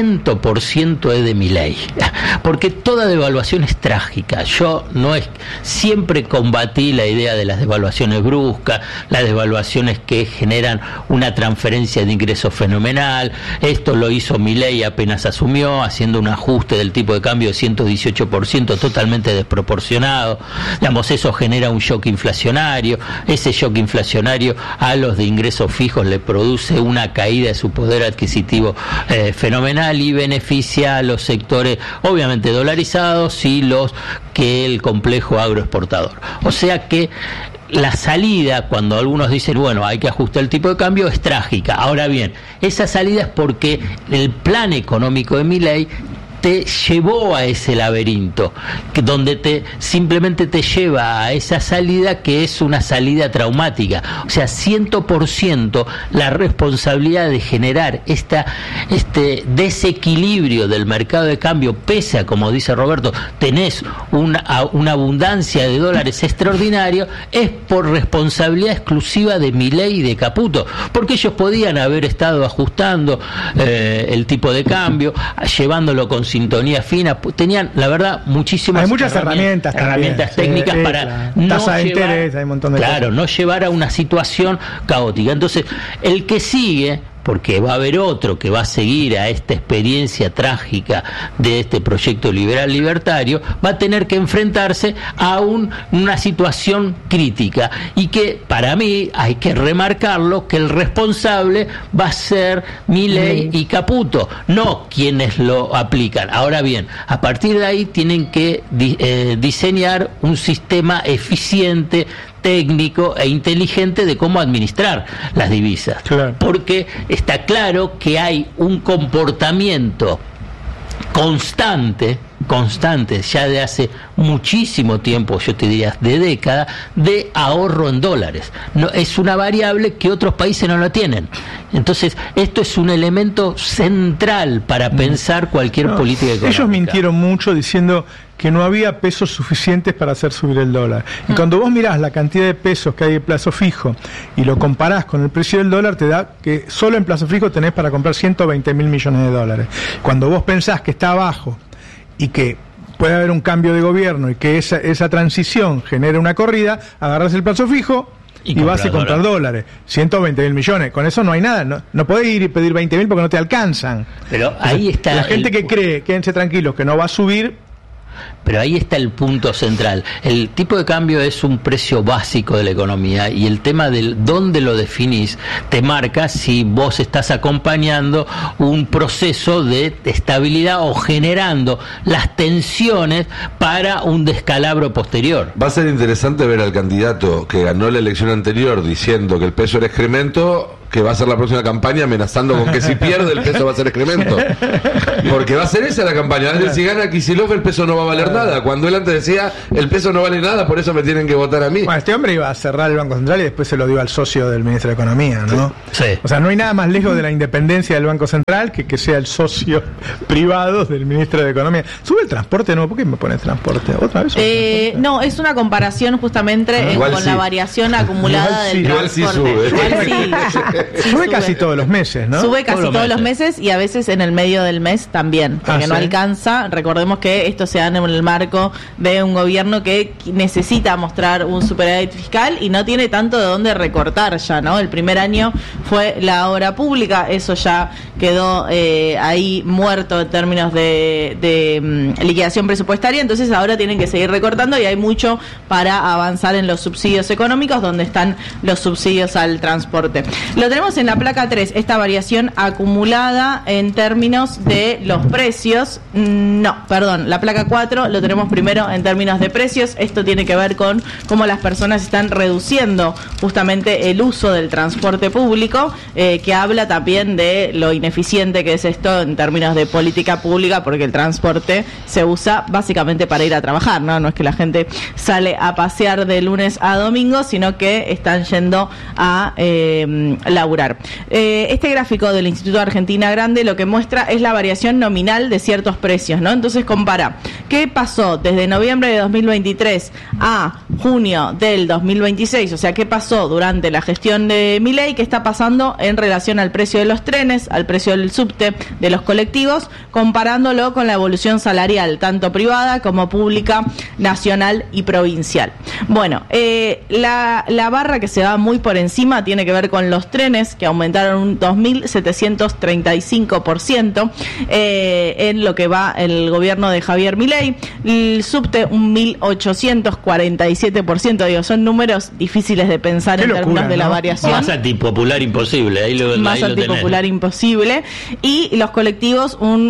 100% es de Milei, porque toda devaluación es trágica. Yo siempre combatí la idea de las devaluaciones bruscas, las devaluaciones que generan una transferencia de ingresos fenomenal. Esto lo hizo Milei apenas asumió, haciendo un ajuste del tipo de cambio de 118% totalmente desproporcionado. Digamos, eso genera un shock inflacionario. Ese shock inflacionario a los de ingresos fijos le produce una caída de su poder adquisitivo fenomenal y beneficia a los sectores obviamente dolarizados y los que el complejo agroexportador. O sea que la salida, cuando algunos dicen, bueno, hay que ajustar el tipo de cambio, es trágica. Ahora bien, esa salida es porque el plan económico de Milei te llevó a ese laberinto, donde simplemente te lleva a esa salida que es una salida traumática. O sea, 100% la responsabilidad de generar este desequilibrio del mercado de cambio, pese a, como dice Roberto, tenés una abundancia de dólares extraordinario, es por responsabilidad exclusiva de Milei y de Caputo, porque ellos podían haber estado ajustando el tipo de cambio, llevándolo con sintonía fina, tenían, la verdad, muchas herramientas técnicas para tasa de interés, hay un montón de cosas. No llevar a una situación caótica. Entonces, el que sigue, porque va a haber otro que va a seguir a esta experiencia trágica de este proyecto liberal libertario, va a tener que enfrentarse a una situación crítica, y que para mí hay que remarcarlo, que el responsable va a ser Milei y Caputo, no quienes lo aplican. Ahora bien, a partir de ahí tienen que diseñar un sistema eficiente, técnico e inteligente de cómo administrar las divisas, porque está claro que hay un comportamiento constante ya de hace muchísimo tiempo, yo te diría de décadas, de ahorro en dólares. No, es una variable que otros países no la tienen. Entonces, esto es un elemento central para pensar cualquier política económica. Ellos mintieron mucho diciendo que no había pesos suficientes para hacer subir el dólar. Y cuando vos mirás la cantidad de pesos que hay en plazo fijo y lo comparás con el precio del dólar, te da que solo en plazo fijo tenés para comprar 120 mil millones de dólares. Cuando vos pensás que está abajo y que puede haber un cambio de gobierno y que esa transición genere una corrida, agarrás el plazo fijo y vas a comprar dólares. 120 mil millones. Con eso no hay nada. No podés ir y pedir 20 mil porque no te alcanzan. Pero ahí está. La gente que cree, quédense tranquilos, que no va a subir. Pero ahí está el punto central. El tipo de cambio es un precio básico de la economía y el tema del dónde lo definís te marca si vos estás acompañando un proceso de estabilidad o generando las tensiones para un descalabro posterior. Va a ser interesante ver al candidato que ganó la elección anterior diciendo que el peso era excremento, que va a ser la próxima campaña amenazando con que si pierde el peso va a ser excremento. Porque va a ser esa la campaña. Es decir, si gana Kicillof el peso no va a valer nada. Cuando él antes decía el peso no vale nada, por eso me tienen que votar a mí. Bueno, este hombre iba a cerrar el Banco Central y después se lo dio al socio del ministro de Economía, ¿no? Sí. O sea, no hay nada más lejos de la independencia del Banco Central que sea el socio privado del ministro de Economía. ¿Sube el transporte? No, ¿por qué me pones transporte? ¿Otra vez? No, es una comparación justamente con la variación acumulada del transporte. Igual sí. Sube casi todos los meses, ¿no? Sube casi todos los meses y a veces en el medio del mes también, porque no alcanza. Recordemos que esto se da en el marco de un gobierno que necesita mostrar un superávit fiscal y no tiene tanto de dónde recortar ya, ¿no? El primer año fue la obra pública, eso ya quedó ahí muerto en términos de liquidación presupuestaria, entonces ahora tienen que seguir recortando y hay mucho para avanzar en los subsidios económicos, donde están los subsidios al transporte. Lo tenemos en la placa 3, esta variación acumulada en términos de los precios. La placa 4 lo tenemos primero en términos de precios. Esto tiene que ver con cómo las personas están reduciendo justamente el uso del transporte público, que habla también de lo ineficiente que es esto en términos de política pública, porque el transporte se usa básicamente para ir a trabajar, ¿no? No es que la gente sale a pasear de lunes a domingo, sino que están yendo a laburar. Este gráfico del Instituto Argentina Grande lo que muestra es la variación nominal de ciertos precios, ¿no? Entonces compara qué pasó desde noviembre de 2023 a junio del 2026, o sea, qué pasó durante la gestión de Milei, qué está pasando en relación al precio de los trenes, al precio del subte, de los colectivos, comparándolo con la evolución salarial, tanto privada como pública, nacional y provincial. Bueno, la barra que se va muy por encima tiene que ver con los trenes, que aumentaron un 2.735% en lo que va el gobierno de Javier Milei. El subte un 1.847%, digo, son números difíciles de pensar en términos de la variación. Más antipopular imposible, más antipopular imposible. Y los colectivos un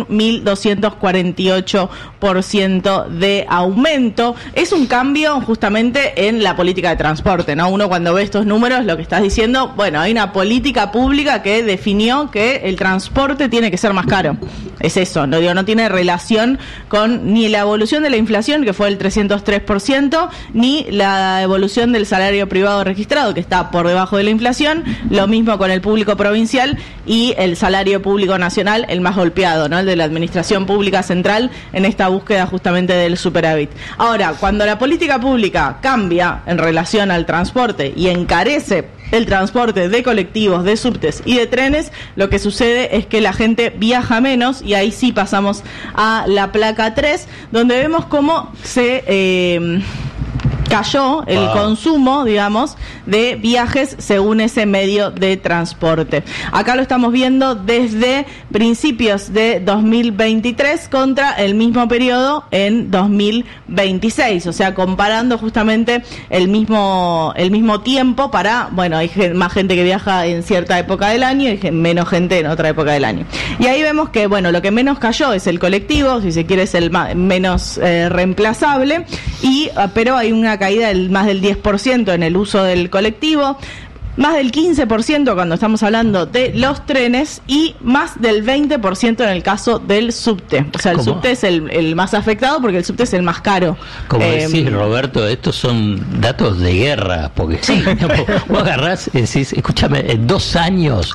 1.248% de aumento. Es un cambio justamente en la política de transporte, ¿no? Uno cuando ve estos números lo que estás diciendo, bueno, hay una política pública que definió que el transporte tiene que ser más caro. Es eso, no tiene relación con ni la evolución de la inflación, que fue el 303%, ni la evolución del salario privado registrado, que está por debajo de la inflación. Lo mismo con el público provincial y el salario público nacional, el más golpeado, ¿no? El de la administración pública central en esta búsqueda justamente del superávit. Ahora, cuando la política pública cambia en relación al transporte y encarece el transporte de colectivos, de subtes y de trenes, lo que sucede es que la gente viaja menos, y ahí sí pasamos a la placa 3, donde vemos cómo se cayó el consumo, digamos, de viajes según ese medio de transporte. Acá lo estamos viendo desde principios de 2023 contra el mismo periodo en 2026, o sea, comparando justamente el mismo tiempo para, bueno, hay más gente que viaja en cierta época del año y menos gente en otra época del año. Y ahí vemos que, bueno, lo que menos cayó es el colectivo, si se quiere es el menos reemplazable, pero hay una caída del más del 10% en el uso del colectivo. más del 15% cuando estamos hablando de los trenes y más del 20% en el caso del subte. O sea, el subte es el más afectado porque el subte es el más caro. Como decís, Roberto, estos son datos de guerra, porque vos agarrás y decís, escúchame, en 2 años,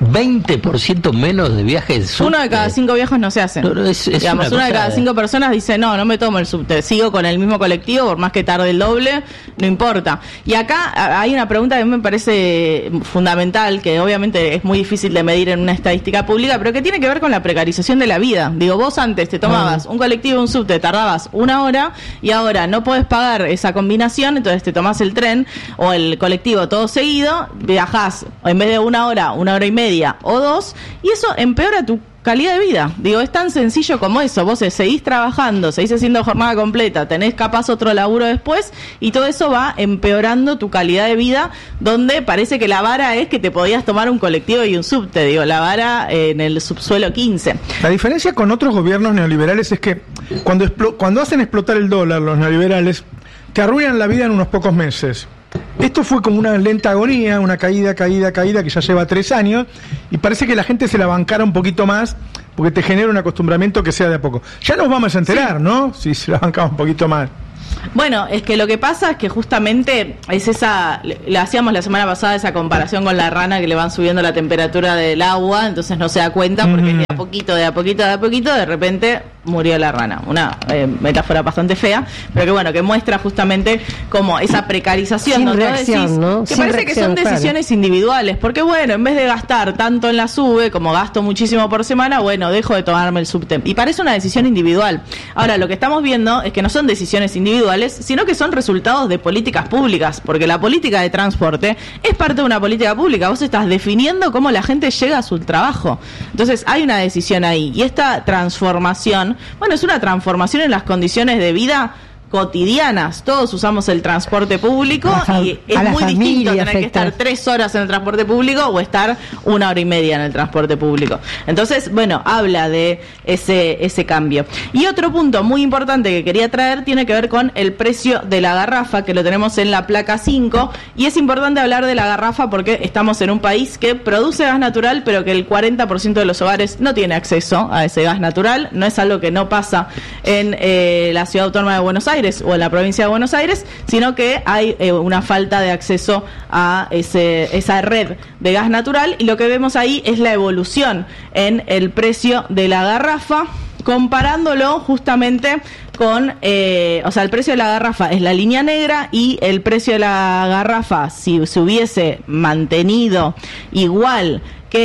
20% menos de viajes de subte. 1 de cada 5 viajes no se hacen. Digamos, 1 de cada 5 personas dice, no me tomo el subte, sigo con el mismo colectivo, por más que tarde el doble, no importa. Y acá hay una pregunta que me parece fundamental, que obviamente es muy difícil de medir en una estadística pública, pero que tiene que ver con la precarización de la vida. Digo, vos antes te tomabas un colectivo, un subte, tardabas 1 hora y ahora no podés pagar esa combinación, entonces te tomás el tren o el colectivo todo seguido, viajás en vez de 1 hora, 1 hora y media o 2, y eso empeora tu calidad de vida. Digo, es tan sencillo como eso. Vos seguís trabajando, seguís haciendo jornada completa, tenés capaz otro laburo después y todo eso va empeorando tu calidad de vida, donde parece que la vara es que te podías tomar un colectivo y un subte. Digo, la vara en el subsuelo 15. La diferencia con otros gobiernos neoliberales es que cuando hacen explotar el dólar los neoliberales, te arruinan la vida en unos pocos meses. Esto fue como una lenta agonía, una caída que ya lleva 3 años, y parece que la gente se la bancara un poquito más, porque te genera un acostumbramiento que sea de a poco. Ya nos vamos a enterar, ¿no? Si se la bancamos un poquito más. Bueno, es que lo que pasa es que justamente es le hacíamos la semana pasada esa comparación con la rana que le van subiendo la temperatura del agua, entonces no se da cuenta porque de a poquito, de repente murió la rana. Una metáfora bastante fea, pero que bueno, que muestra justamente como esa precarización, sin donde reacción, decís, ¿no? que Sin parece reacción, que son decisiones individuales, porque bueno, en vez de gastar tanto en la SUBE, como gasto muchísimo por semana, bueno, dejo de tomarme el subte. Y parece una decisión individual. Ahora, lo que estamos viendo es que no son decisiones individuales, sino que son resultados de políticas públicas, porque la política de transporte es parte de una política pública. Vos estás definiendo cómo la gente llega a su trabajo. Entonces, hay una decisión ahí. Y esta transformación, bueno, es una transformación en las condiciones de vida cotidianas. Todos usamos el transporte público y es muy distinto tener que estar 3 horas en el transporte público o estar 1 hora y media en el transporte público. Entonces, bueno, habla de ese cambio. Y otro punto muy importante que quería traer tiene que ver con el precio de la garrafa, que lo tenemos en la placa 5, y es importante hablar de la garrafa porque estamos en un país que produce gas natural, pero que el 40% de los hogares no tiene acceso a ese gas natural. No es algo que no pasa en la Ciudad Autónoma de Buenos Aires o en la provincia de Buenos Aires, sino que hay una falta de acceso a esa red de gas natural, y lo que vemos ahí es la evolución en el precio de la garrafa, comparándolo justamente con, o sea, el precio de la garrafa es la línea negra, y el precio de la garrafa, si se hubiese mantenido igual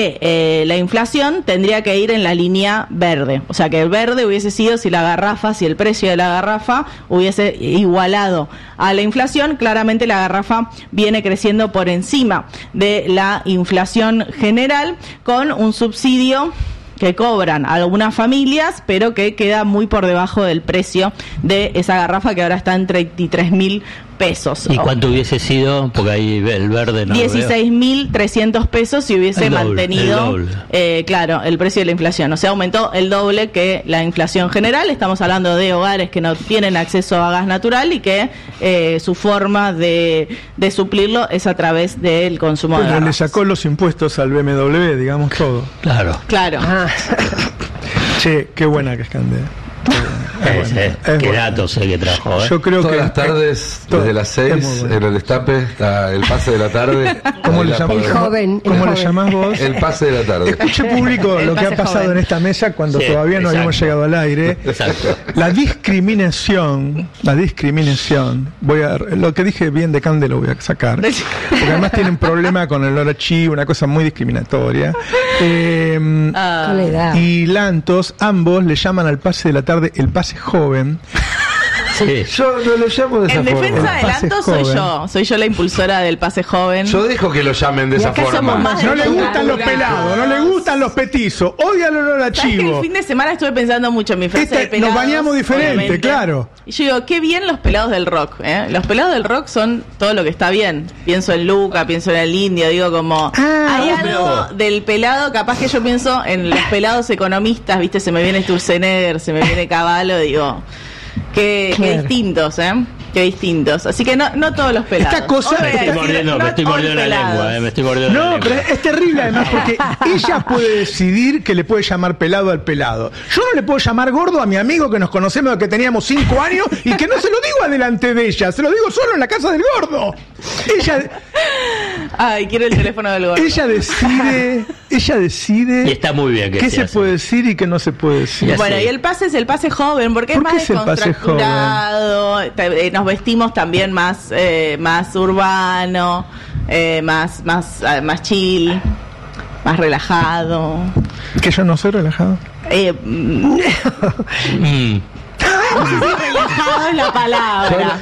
que la inflación, tendría que ir en la línea verde. O sea, que el verde hubiese sido si el precio de la garrafa hubiese igualado a la inflación. Claramente la garrafa viene creciendo por encima de la inflación general, con un subsidio que cobran algunas familias, pero que queda muy por debajo del precio de esa garrafa, que ahora está en 33.000 pesos. ¿Y cuánto hubiese sido? Porque ahí el verde no 16.300 pesos si hubiese mantenido claro, el precio de la inflación. O sea, aumentó el doble que la inflación general. Estamos hablando de hogares que no tienen acceso a gas natural y que su forma de suplirlo es a través del consumo de gas. Le sacó los impuestos al BMW, digamos todo. Claro. Che, qué buena que es Candela. Qué datos que trajo. Yo creo que las tardes, desde las 6, en el Destape, está el pase de la tarde. ¿Cómo le llamás vos? El pase de la tarde. Escuche público lo que ha pasado en esta mesa cuando todavía no habíamos llegado al aire. Exacto. La discriminación, lo que dije bien de Cande lo voy a sacar, porque además tiene un problema con el archivo, una cosa muy discriminatoria. Y Lantos, ambos le llaman al pase de la tarde el pase joven. Sí. Yo no lo llamo de esa forma. En defensa de Lantos soy yo la impulsora del pase joven. Yo dejo que lo llamen de esa forma. No le gustan los pelados, no le gustan los petizos, odia el olor a chivo. El fin de semana estuve pensando mucho en mi frase de pelados. Nos bañamos diferente, obviamente. Claro. Y yo digo, qué bien los pelados del rock, ¿eh? Los pelados del rock son todo lo que está bien. Pienso en Luca, pienso en el Indio, digo como... hay algo del pelado, capaz que yo pienso en los pelados economistas, ¿viste? Se me viene Sturzenegger, se me viene Cavallo, digo... Qué distintos, ¿eh? que distintos. Así que no todos los pelados. Esta cosa... Me estoy mordiendo la lengua, me estoy mordiendo la lengua. No, pero es terrible además porque ella puede decidir que le puede llamar pelado al pelado. Yo no le puedo llamar gordo a mi amigo que nos conocemos desde que teníamos 5 años y que no se lo digo adelante de ella, se lo digo solo en la casa del gordo. Ella... Ay, quiero el teléfono del gordo. Ella decide y está muy bien que qué se puede decir y qué no se puede decir. Bueno, y el pase es el pase joven, porque es más descontracturado, nos vestimos también más urbano, más chill, más relajado. Que yo no soy relajado. No sé si relajado es la palabra.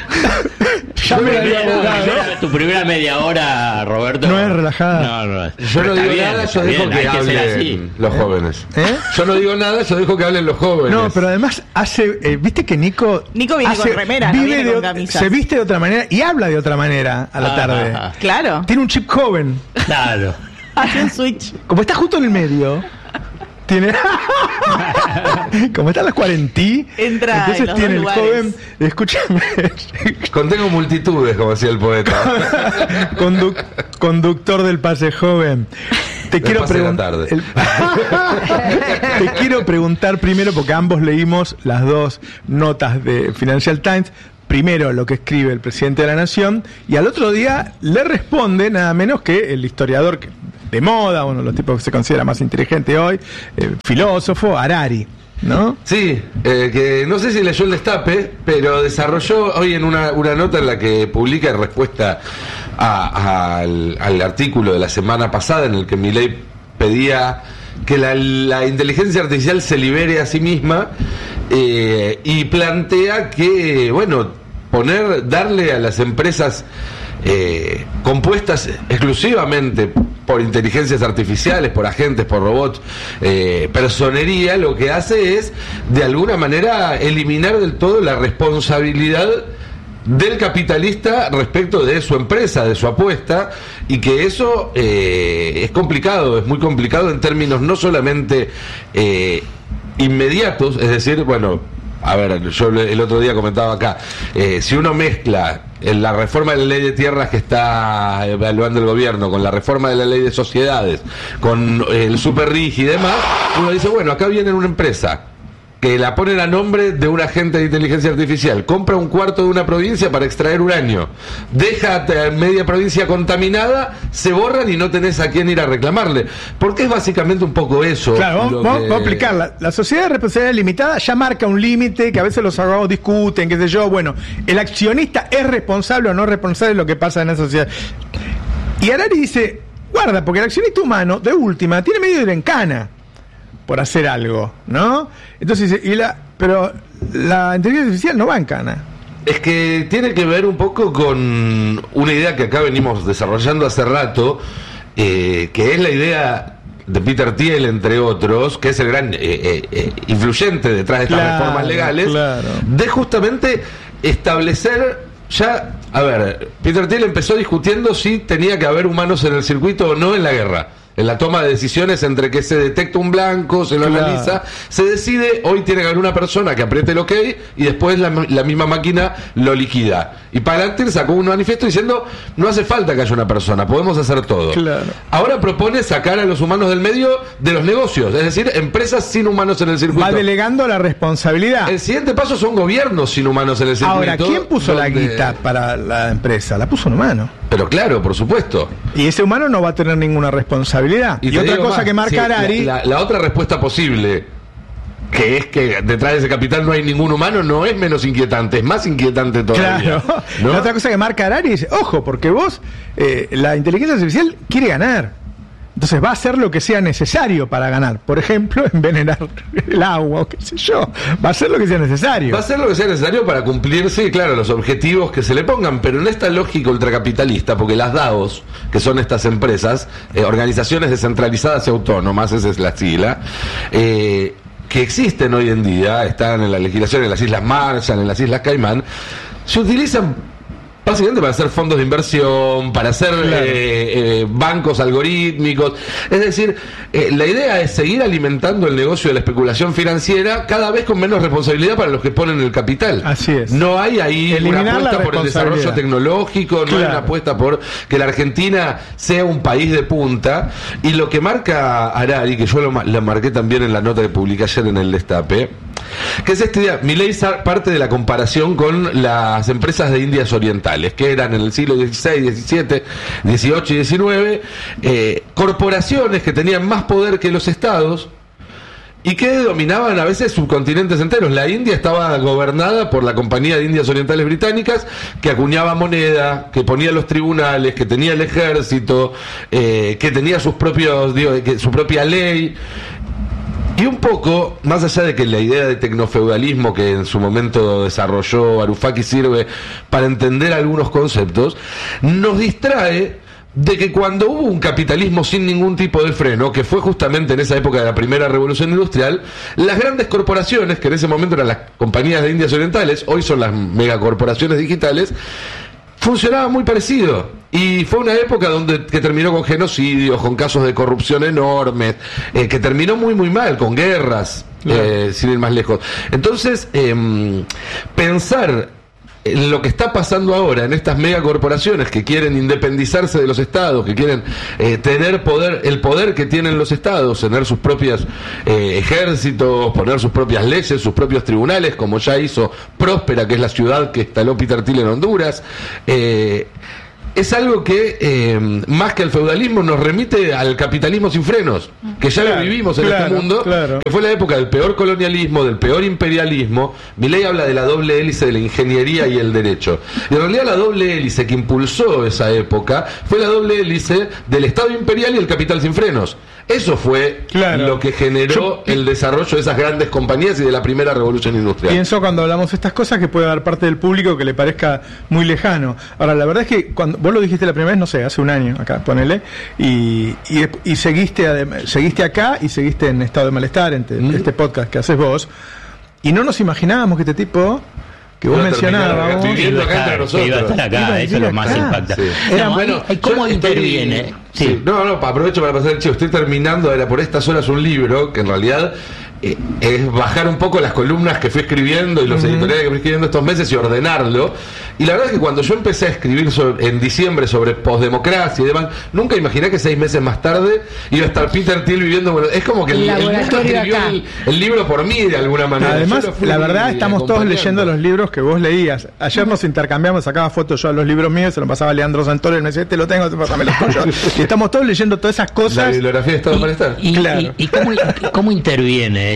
Tu primera media hora, Roberto. No es relajada. No. Yo no digo nada, yo dejo que hablen los jóvenes. Yo no digo nada, yo dejo que hablen los jóvenes. No, pero además viste que Nico viene con remera, no viene con camisas. Se viste de otra manera y habla de otra manera a la tarde. Claro. Tiene un chip joven. Claro. Hace un switch. Como está justo en el medio. Tiene como están las 40, entonces tiene el joven, escúchame, contengo multitudes, como decía el poeta. Conductor del pase joven. Te quiero preguntar primero, porque ambos leímos las dos notas de Financial Times. Primero lo que escribe el presidente de la Nación y al otro día le responde nada menos que el historiador de moda, uno de los tipos que se considera más inteligente hoy, filósofo, Harari, ¿no? Sí, que no sé si leyó el destape, pero desarrolló hoy en una nota en la que publica en respuesta al artículo de la semana pasada en el que Milei pedía que la inteligencia artificial se libere a sí misma y plantea que, darle a las empresas compuestas exclusivamente por inteligencias artificiales, por agentes, por robots, personería, lo que hace es, de alguna manera, eliminar del todo la responsabilidad del capitalista respecto de su empresa, de su apuesta, y que eso es complicado, es muy complicado en términos no solamente inmediatos, es decir, yo el otro día comentaba acá, si uno mezcla la reforma de la ley de tierras que está evaluando el gobierno con la reforma de la ley de sociedades, con el super RIGI y demás, uno dice, acá viene una empresa que la ponen a nombre de un agente de inteligencia artificial, compra un cuarto de una provincia para extraer uranio, deja media provincia contaminada, se borran y no tenés a quién ir a reclamarle. Porque es básicamente un poco eso. Claro, vamos a aplicarla. La sociedad de responsabilidad limitada ya marca un límite que a veces los abogados discuten, qué sé yo. El accionista es responsable o no responsable de lo que pasa en la sociedad. Y Harari dice, guarda, porque el accionista humano, de última, tiene medio de ir en cana por hacer algo, ¿no? Entonces dice, pero la inteligencia artificial no va en cana. Es que tiene que ver un poco con una idea que acá venimos desarrollando hace rato, que es la idea de Peter Thiel, entre otros, que es el gran influyente detrás de estas reformas legales, de justamente establecer ya... Peter Thiel empezó discutiendo si tenía que haber humanos en el circuito o no en la guerra. En la toma de decisiones entre que se detecta un blanco, se lo analiza, se decide, hoy tiene que haber una persona que apriete el OK y después la misma máquina lo liquida. Y Palantir sacó un manifiesto diciendo, no hace falta que haya una persona, podemos hacer todo. Claro. Ahora propone sacar a los humanos del medio de los negocios, es decir, empresas sin humanos en el circuito. Va delegando la responsabilidad. El siguiente paso son gobiernos sin humanos en el circuito. Ahora, ¿quién puso la guita para la empresa? La puso un humano. Pero claro, por supuesto. Y ese humano no va a tener ninguna responsabilidad. Y otra cosa más, que marca Harari... La otra respuesta posible, que es que detrás de ese capital no hay ningún humano, no es menos inquietante, es más inquietante todavía. Claro. ¿No? La otra cosa que marca Harari dice, ojo, porque vos, la inteligencia artificial quiere ganar. Entonces va a hacer lo que sea necesario para ganar. Por ejemplo, envenenar el agua o qué sé yo. Va a hacer lo que sea necesario. Va a hacer lo que sea necesario para cumplirse, claro, los objetivos que se le pongan. Pero en esta lógica ultracapitalista, porque las DAOs, que son estas empresas, organizaciones descentralizadas y autónomas, esa es la sigla, que existen hoy en día, están en la legislación en las Islas Marshall, en las Islas Caimán, se utilizan básicamente para hacer fondos de inversión, para hacer bancos algorítmicos. Es decir, la idea es seguir alimentando el negocio de la especulación financiera cada vez con menos responsabilidad para los que ponen el capital. Así es. No hay ahí una apuesta por el desarrollo tecnológico, no hay una apuesta por que la Argentina sea un país de punta. Y lo que marca Harari, que yo lo marqué también en la nota que publiqué ayer en el Destape, que es esta idea. Milei parte de la comparación con las empresas de Indias Orientales, que eran en el siglo XVI, XVII, XVIII y XIX corporaciones que tenían más poder que los estados y que dominaban a veces subcontinentes enteros. La India estaba gobernada por la Compañía de Indias Orientales Británicas, que acuñaba moneda, que ponía los tribunales, que tenía el ejército, que tenía sus propios, su propia ley. Y un poco, más allá de que la idea de tecnofeudalismo que en su momento desarrolló Varoufakis sirve para entender algunos conceptos, nos distrae de que cuando hubo un capitalismo sin ningún tipo de freno, que fue justamente en esa época de la primera revolución industrial, las grandes corporaciones, que en ese momento eran las compañías de Indias Orientales, hoy son las megacorporaciones digitales, funcionaba muy parecido. Y fue una época que terminó con genocidios, con casos de corrupción enormes, que terminó muy muy mal, con guerras, sin ir más lejos. Entonces, pensar en lo que está pasando ahora en estas megacorporaciones que quieren independizarse de los estados, que quieren tener poder, el poder que tienen los estados, tener sus propios ejércitos, poner sus propias leyes, sus propios tribunales, como ya hizo Próspera, que es la ciudad que instaló Peter Thiel en Honduras. Es algo que, más que al feudalismo, nos remite al capitalismo sin frenos, que ya lo vivimos en este mundo, que fue la época del peor colonialismo, del peor imperialismo. Milei habla de la doble hélice de la ingeniería y el derecho. Y en realidad la doble hélice que impulsó esa época fue la doble hélice del Estado imperial y el capital sin frenos. Eso fue lo que generó el desarrollo de esas grandes compañías y de la primera revolución industrial. Pienso cuando hablamos de estas cosas que puede haber parte del público que le parezca muy lejano. Ahora, la verdad es que cuando vos lo dijiste la primera vez, no sé, hace un año acá, ponele, y seguiste acá y seguiste en Estado de Malestar, en este podcast que haces vos, y no nos imaginábamos que este tipo que vos mencionabas viviendo acá entre nosotros, iba a estar acá, eso es lo más impactante. ¿Cómo interviene? Aprovecho para pasar el chivo. Estoy terminando por estas horas un libro que en realidad es bajar un poco las columnas que fui escribiendo y los editoriales que fui escribiendo estos meses y ordenarlo. Y la verdad es que cuando yo empecé a escribir en diciembre sobre posdemocracia y demás, nunca imaginé que 6 meses más tarde iba a estar Peter Thiel viviendo. Bueno, es como que el mundo escribió el libro por mí de alguna manera. Además, la verdad, estamos todos leyendo los libros que vos leías. Ayer nos intercambiamos, sacaba fotos yo a los libros míos, se los pasaba a Leandro Santoro y me decía, te lo tengo, pásame los tuyos. Y estamos todos leyendo todas esas cosas. La bibliografía de Estado de Malestar. ¿Y cómo interviene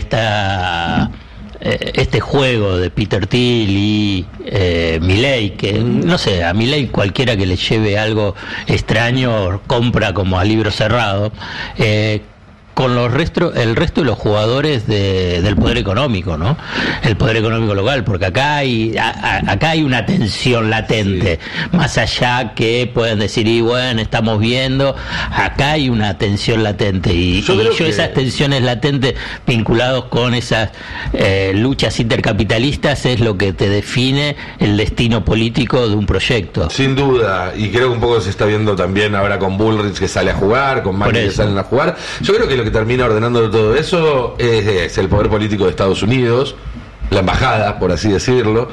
este juego de Peter Thiel y Milei, que no sé, a Milei cualquiera que le lleve algo extraño compra como a libro cerrado, con el resto de los jugadores del poder económico, ¿no? El poder económico local, porque acá hay una tensión latente, más allá que pueden decir, y bueno, estamos viendo, acá hay una tensión latente, y esas tensiones latentes vinculados con esas luchas intercapitalistas es lo que te define el destino político de un proyecto. Sin duda, y creo que un poco se está viendo también ahora con Bullrich que sale a jugar, con Macri que salen a jugar. Yo creo que lo que termina ordenando todo eso es el poder político de Estados Unidos, la embajada, por así decirlo,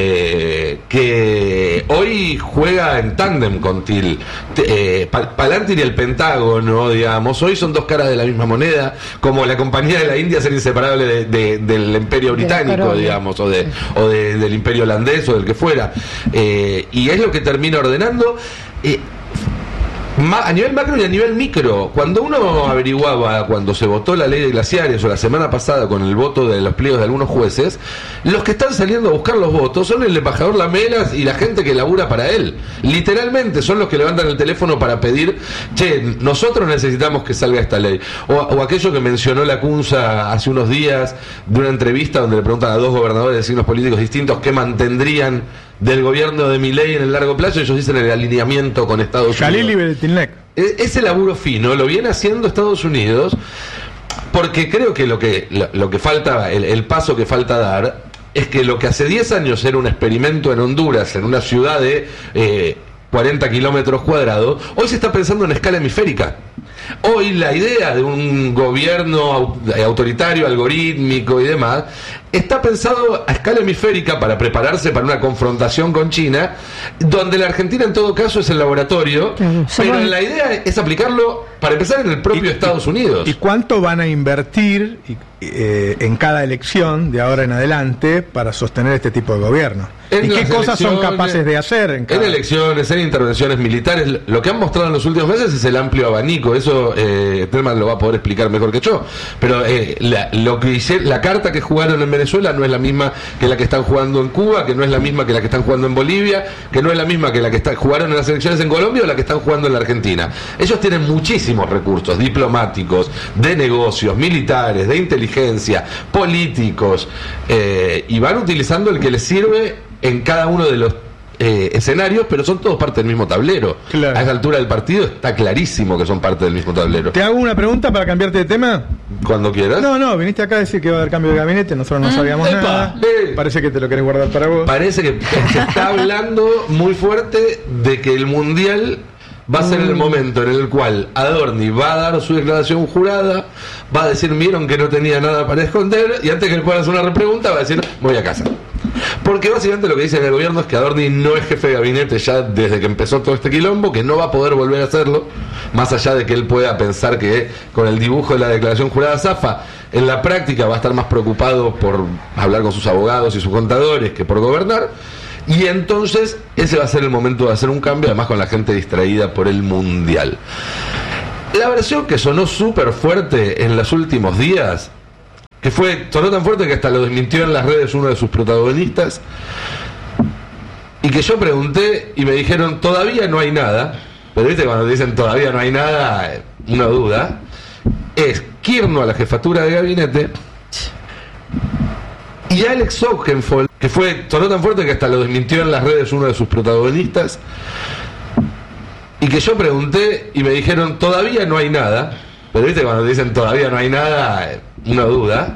que hoy juega en tándem con Thiel. Palantir y el Pentágono, digamos, hoy son dos caras de la misma moneda, como la compañía de la India ser inseparable del imperio británico, digamos, o del imperio holandés o del que fuera, y es lo que termina ordenando. A nivel macro y a nivel micro, cuando uno averiguaba, cuando se votó la ley de glaciares o la semana pasada con el voto de los pliegos de algunos jueces, los que están saliendo a buscar los votos son el embajador Lamelas y la gente que labura para él. Literalmente son los que levantan el teléfono para pedir, nosotros necesitamos que salga esta ley. O aquello que mencionó la Cunza hace unos días de una entrevista donde le preguntan a 2 gobernadores de signos políticos distintos qué mantendrían del gobierno de Milei en el largo plazo. Ellos dicen el alineamiento con Estados Unidos. Ese laburo fino lo viene haciendo Estados Unidos, porque creo que lo que falta, el paso que falta dar es que lo que hace 10 años era un experimento en Honduras, en una ciudad de 40 kilómetros cuadrados, hoy se está pensando en escala hemisférica. Hoy la idea de un gobierno autoritario, algorítmico y demás, está pensado a escala hemisférica para prepararse para una confrontación con China, donde la Argentina en todo caso es el laboratorio, pero la idea es aplicarlo, para empezar, en el propio Estados Unidos. ¿Y cuánto van a invertir en cada elección de ahora en adelante para sostener este tipo de gobierno? ¿Y qué cosas son capaces de hacer? En elecciones, en intervenciones militares. Lo que han mostrado en los últimos meses es el amplio abanico. Eso Telman lo va a poder explicar mejor que yo. Pero la carta que jugaron en Venezuela no es la misma que la que están jugando en Cuba, que no es la misma que la que están jugando en Bolivia, que no es la misma que la que jugaron en las elecciones en Colombia o la que están jugando en la Argentina. Ellos tienen muchísimos recursos diplomáticos, de negocios, militares, de inteligencia, políticos, y van utilizando el que les sirve en cada uno de los escenarios, pero son todos parte del mismo tablero. Claro. A esa altura del partido está clarísimo que son parte del mismo tablero. ¿Te hago una pregunta para cambiarte de tema? Cuando quieras. No, viniste acá a decir que va a haber cambio de gabinete, nosotros no sabíamos nada. Parece que te lo querés guardar para vos. Parece que se está hablando muy fuerte de que el Mundial va a ser el momento en el cual Adorni va a dar su declaración jurada, va a decir, vieron que no tenía nada para esconder, y antes que le puedan hacer una repregunta va a decir, voy a casa. Porque básicamente lo que dice en el gobierno es que Adorni no es jefe de gabinete ya desde que empezó todo este quilombo, que no va a poder volver a hacerlo, más allá de que él pueda pensar que con el dibujo de la declaración jurada zafa. En la práctica va a estar más preocupado por hablar con sus abogados y sus contadores que por gobernar. Y entonces ese va a ser el momento de hacer un cambio, además con la gente distraída por el Mundial. La versión que sonó súper fuerte en los últimos días, que sonó tan fuerte que hasta lo desmintió en las redes uno de sus protagonistas, y que yo pregunté y me dijeron, todavía no hay nada, pero viste cuando dicen todavía no hay nada, una duda, es Kirchner a la jefatura de gabinete y Alex Oxenfold, que sonó tan fuerte que hasta lo desmintió en las redes uno de sus protagonistas, y que yo pregunté y me dijeron todavía no hay nada, pero viste cuando dicen todavía no hay nada, una duda,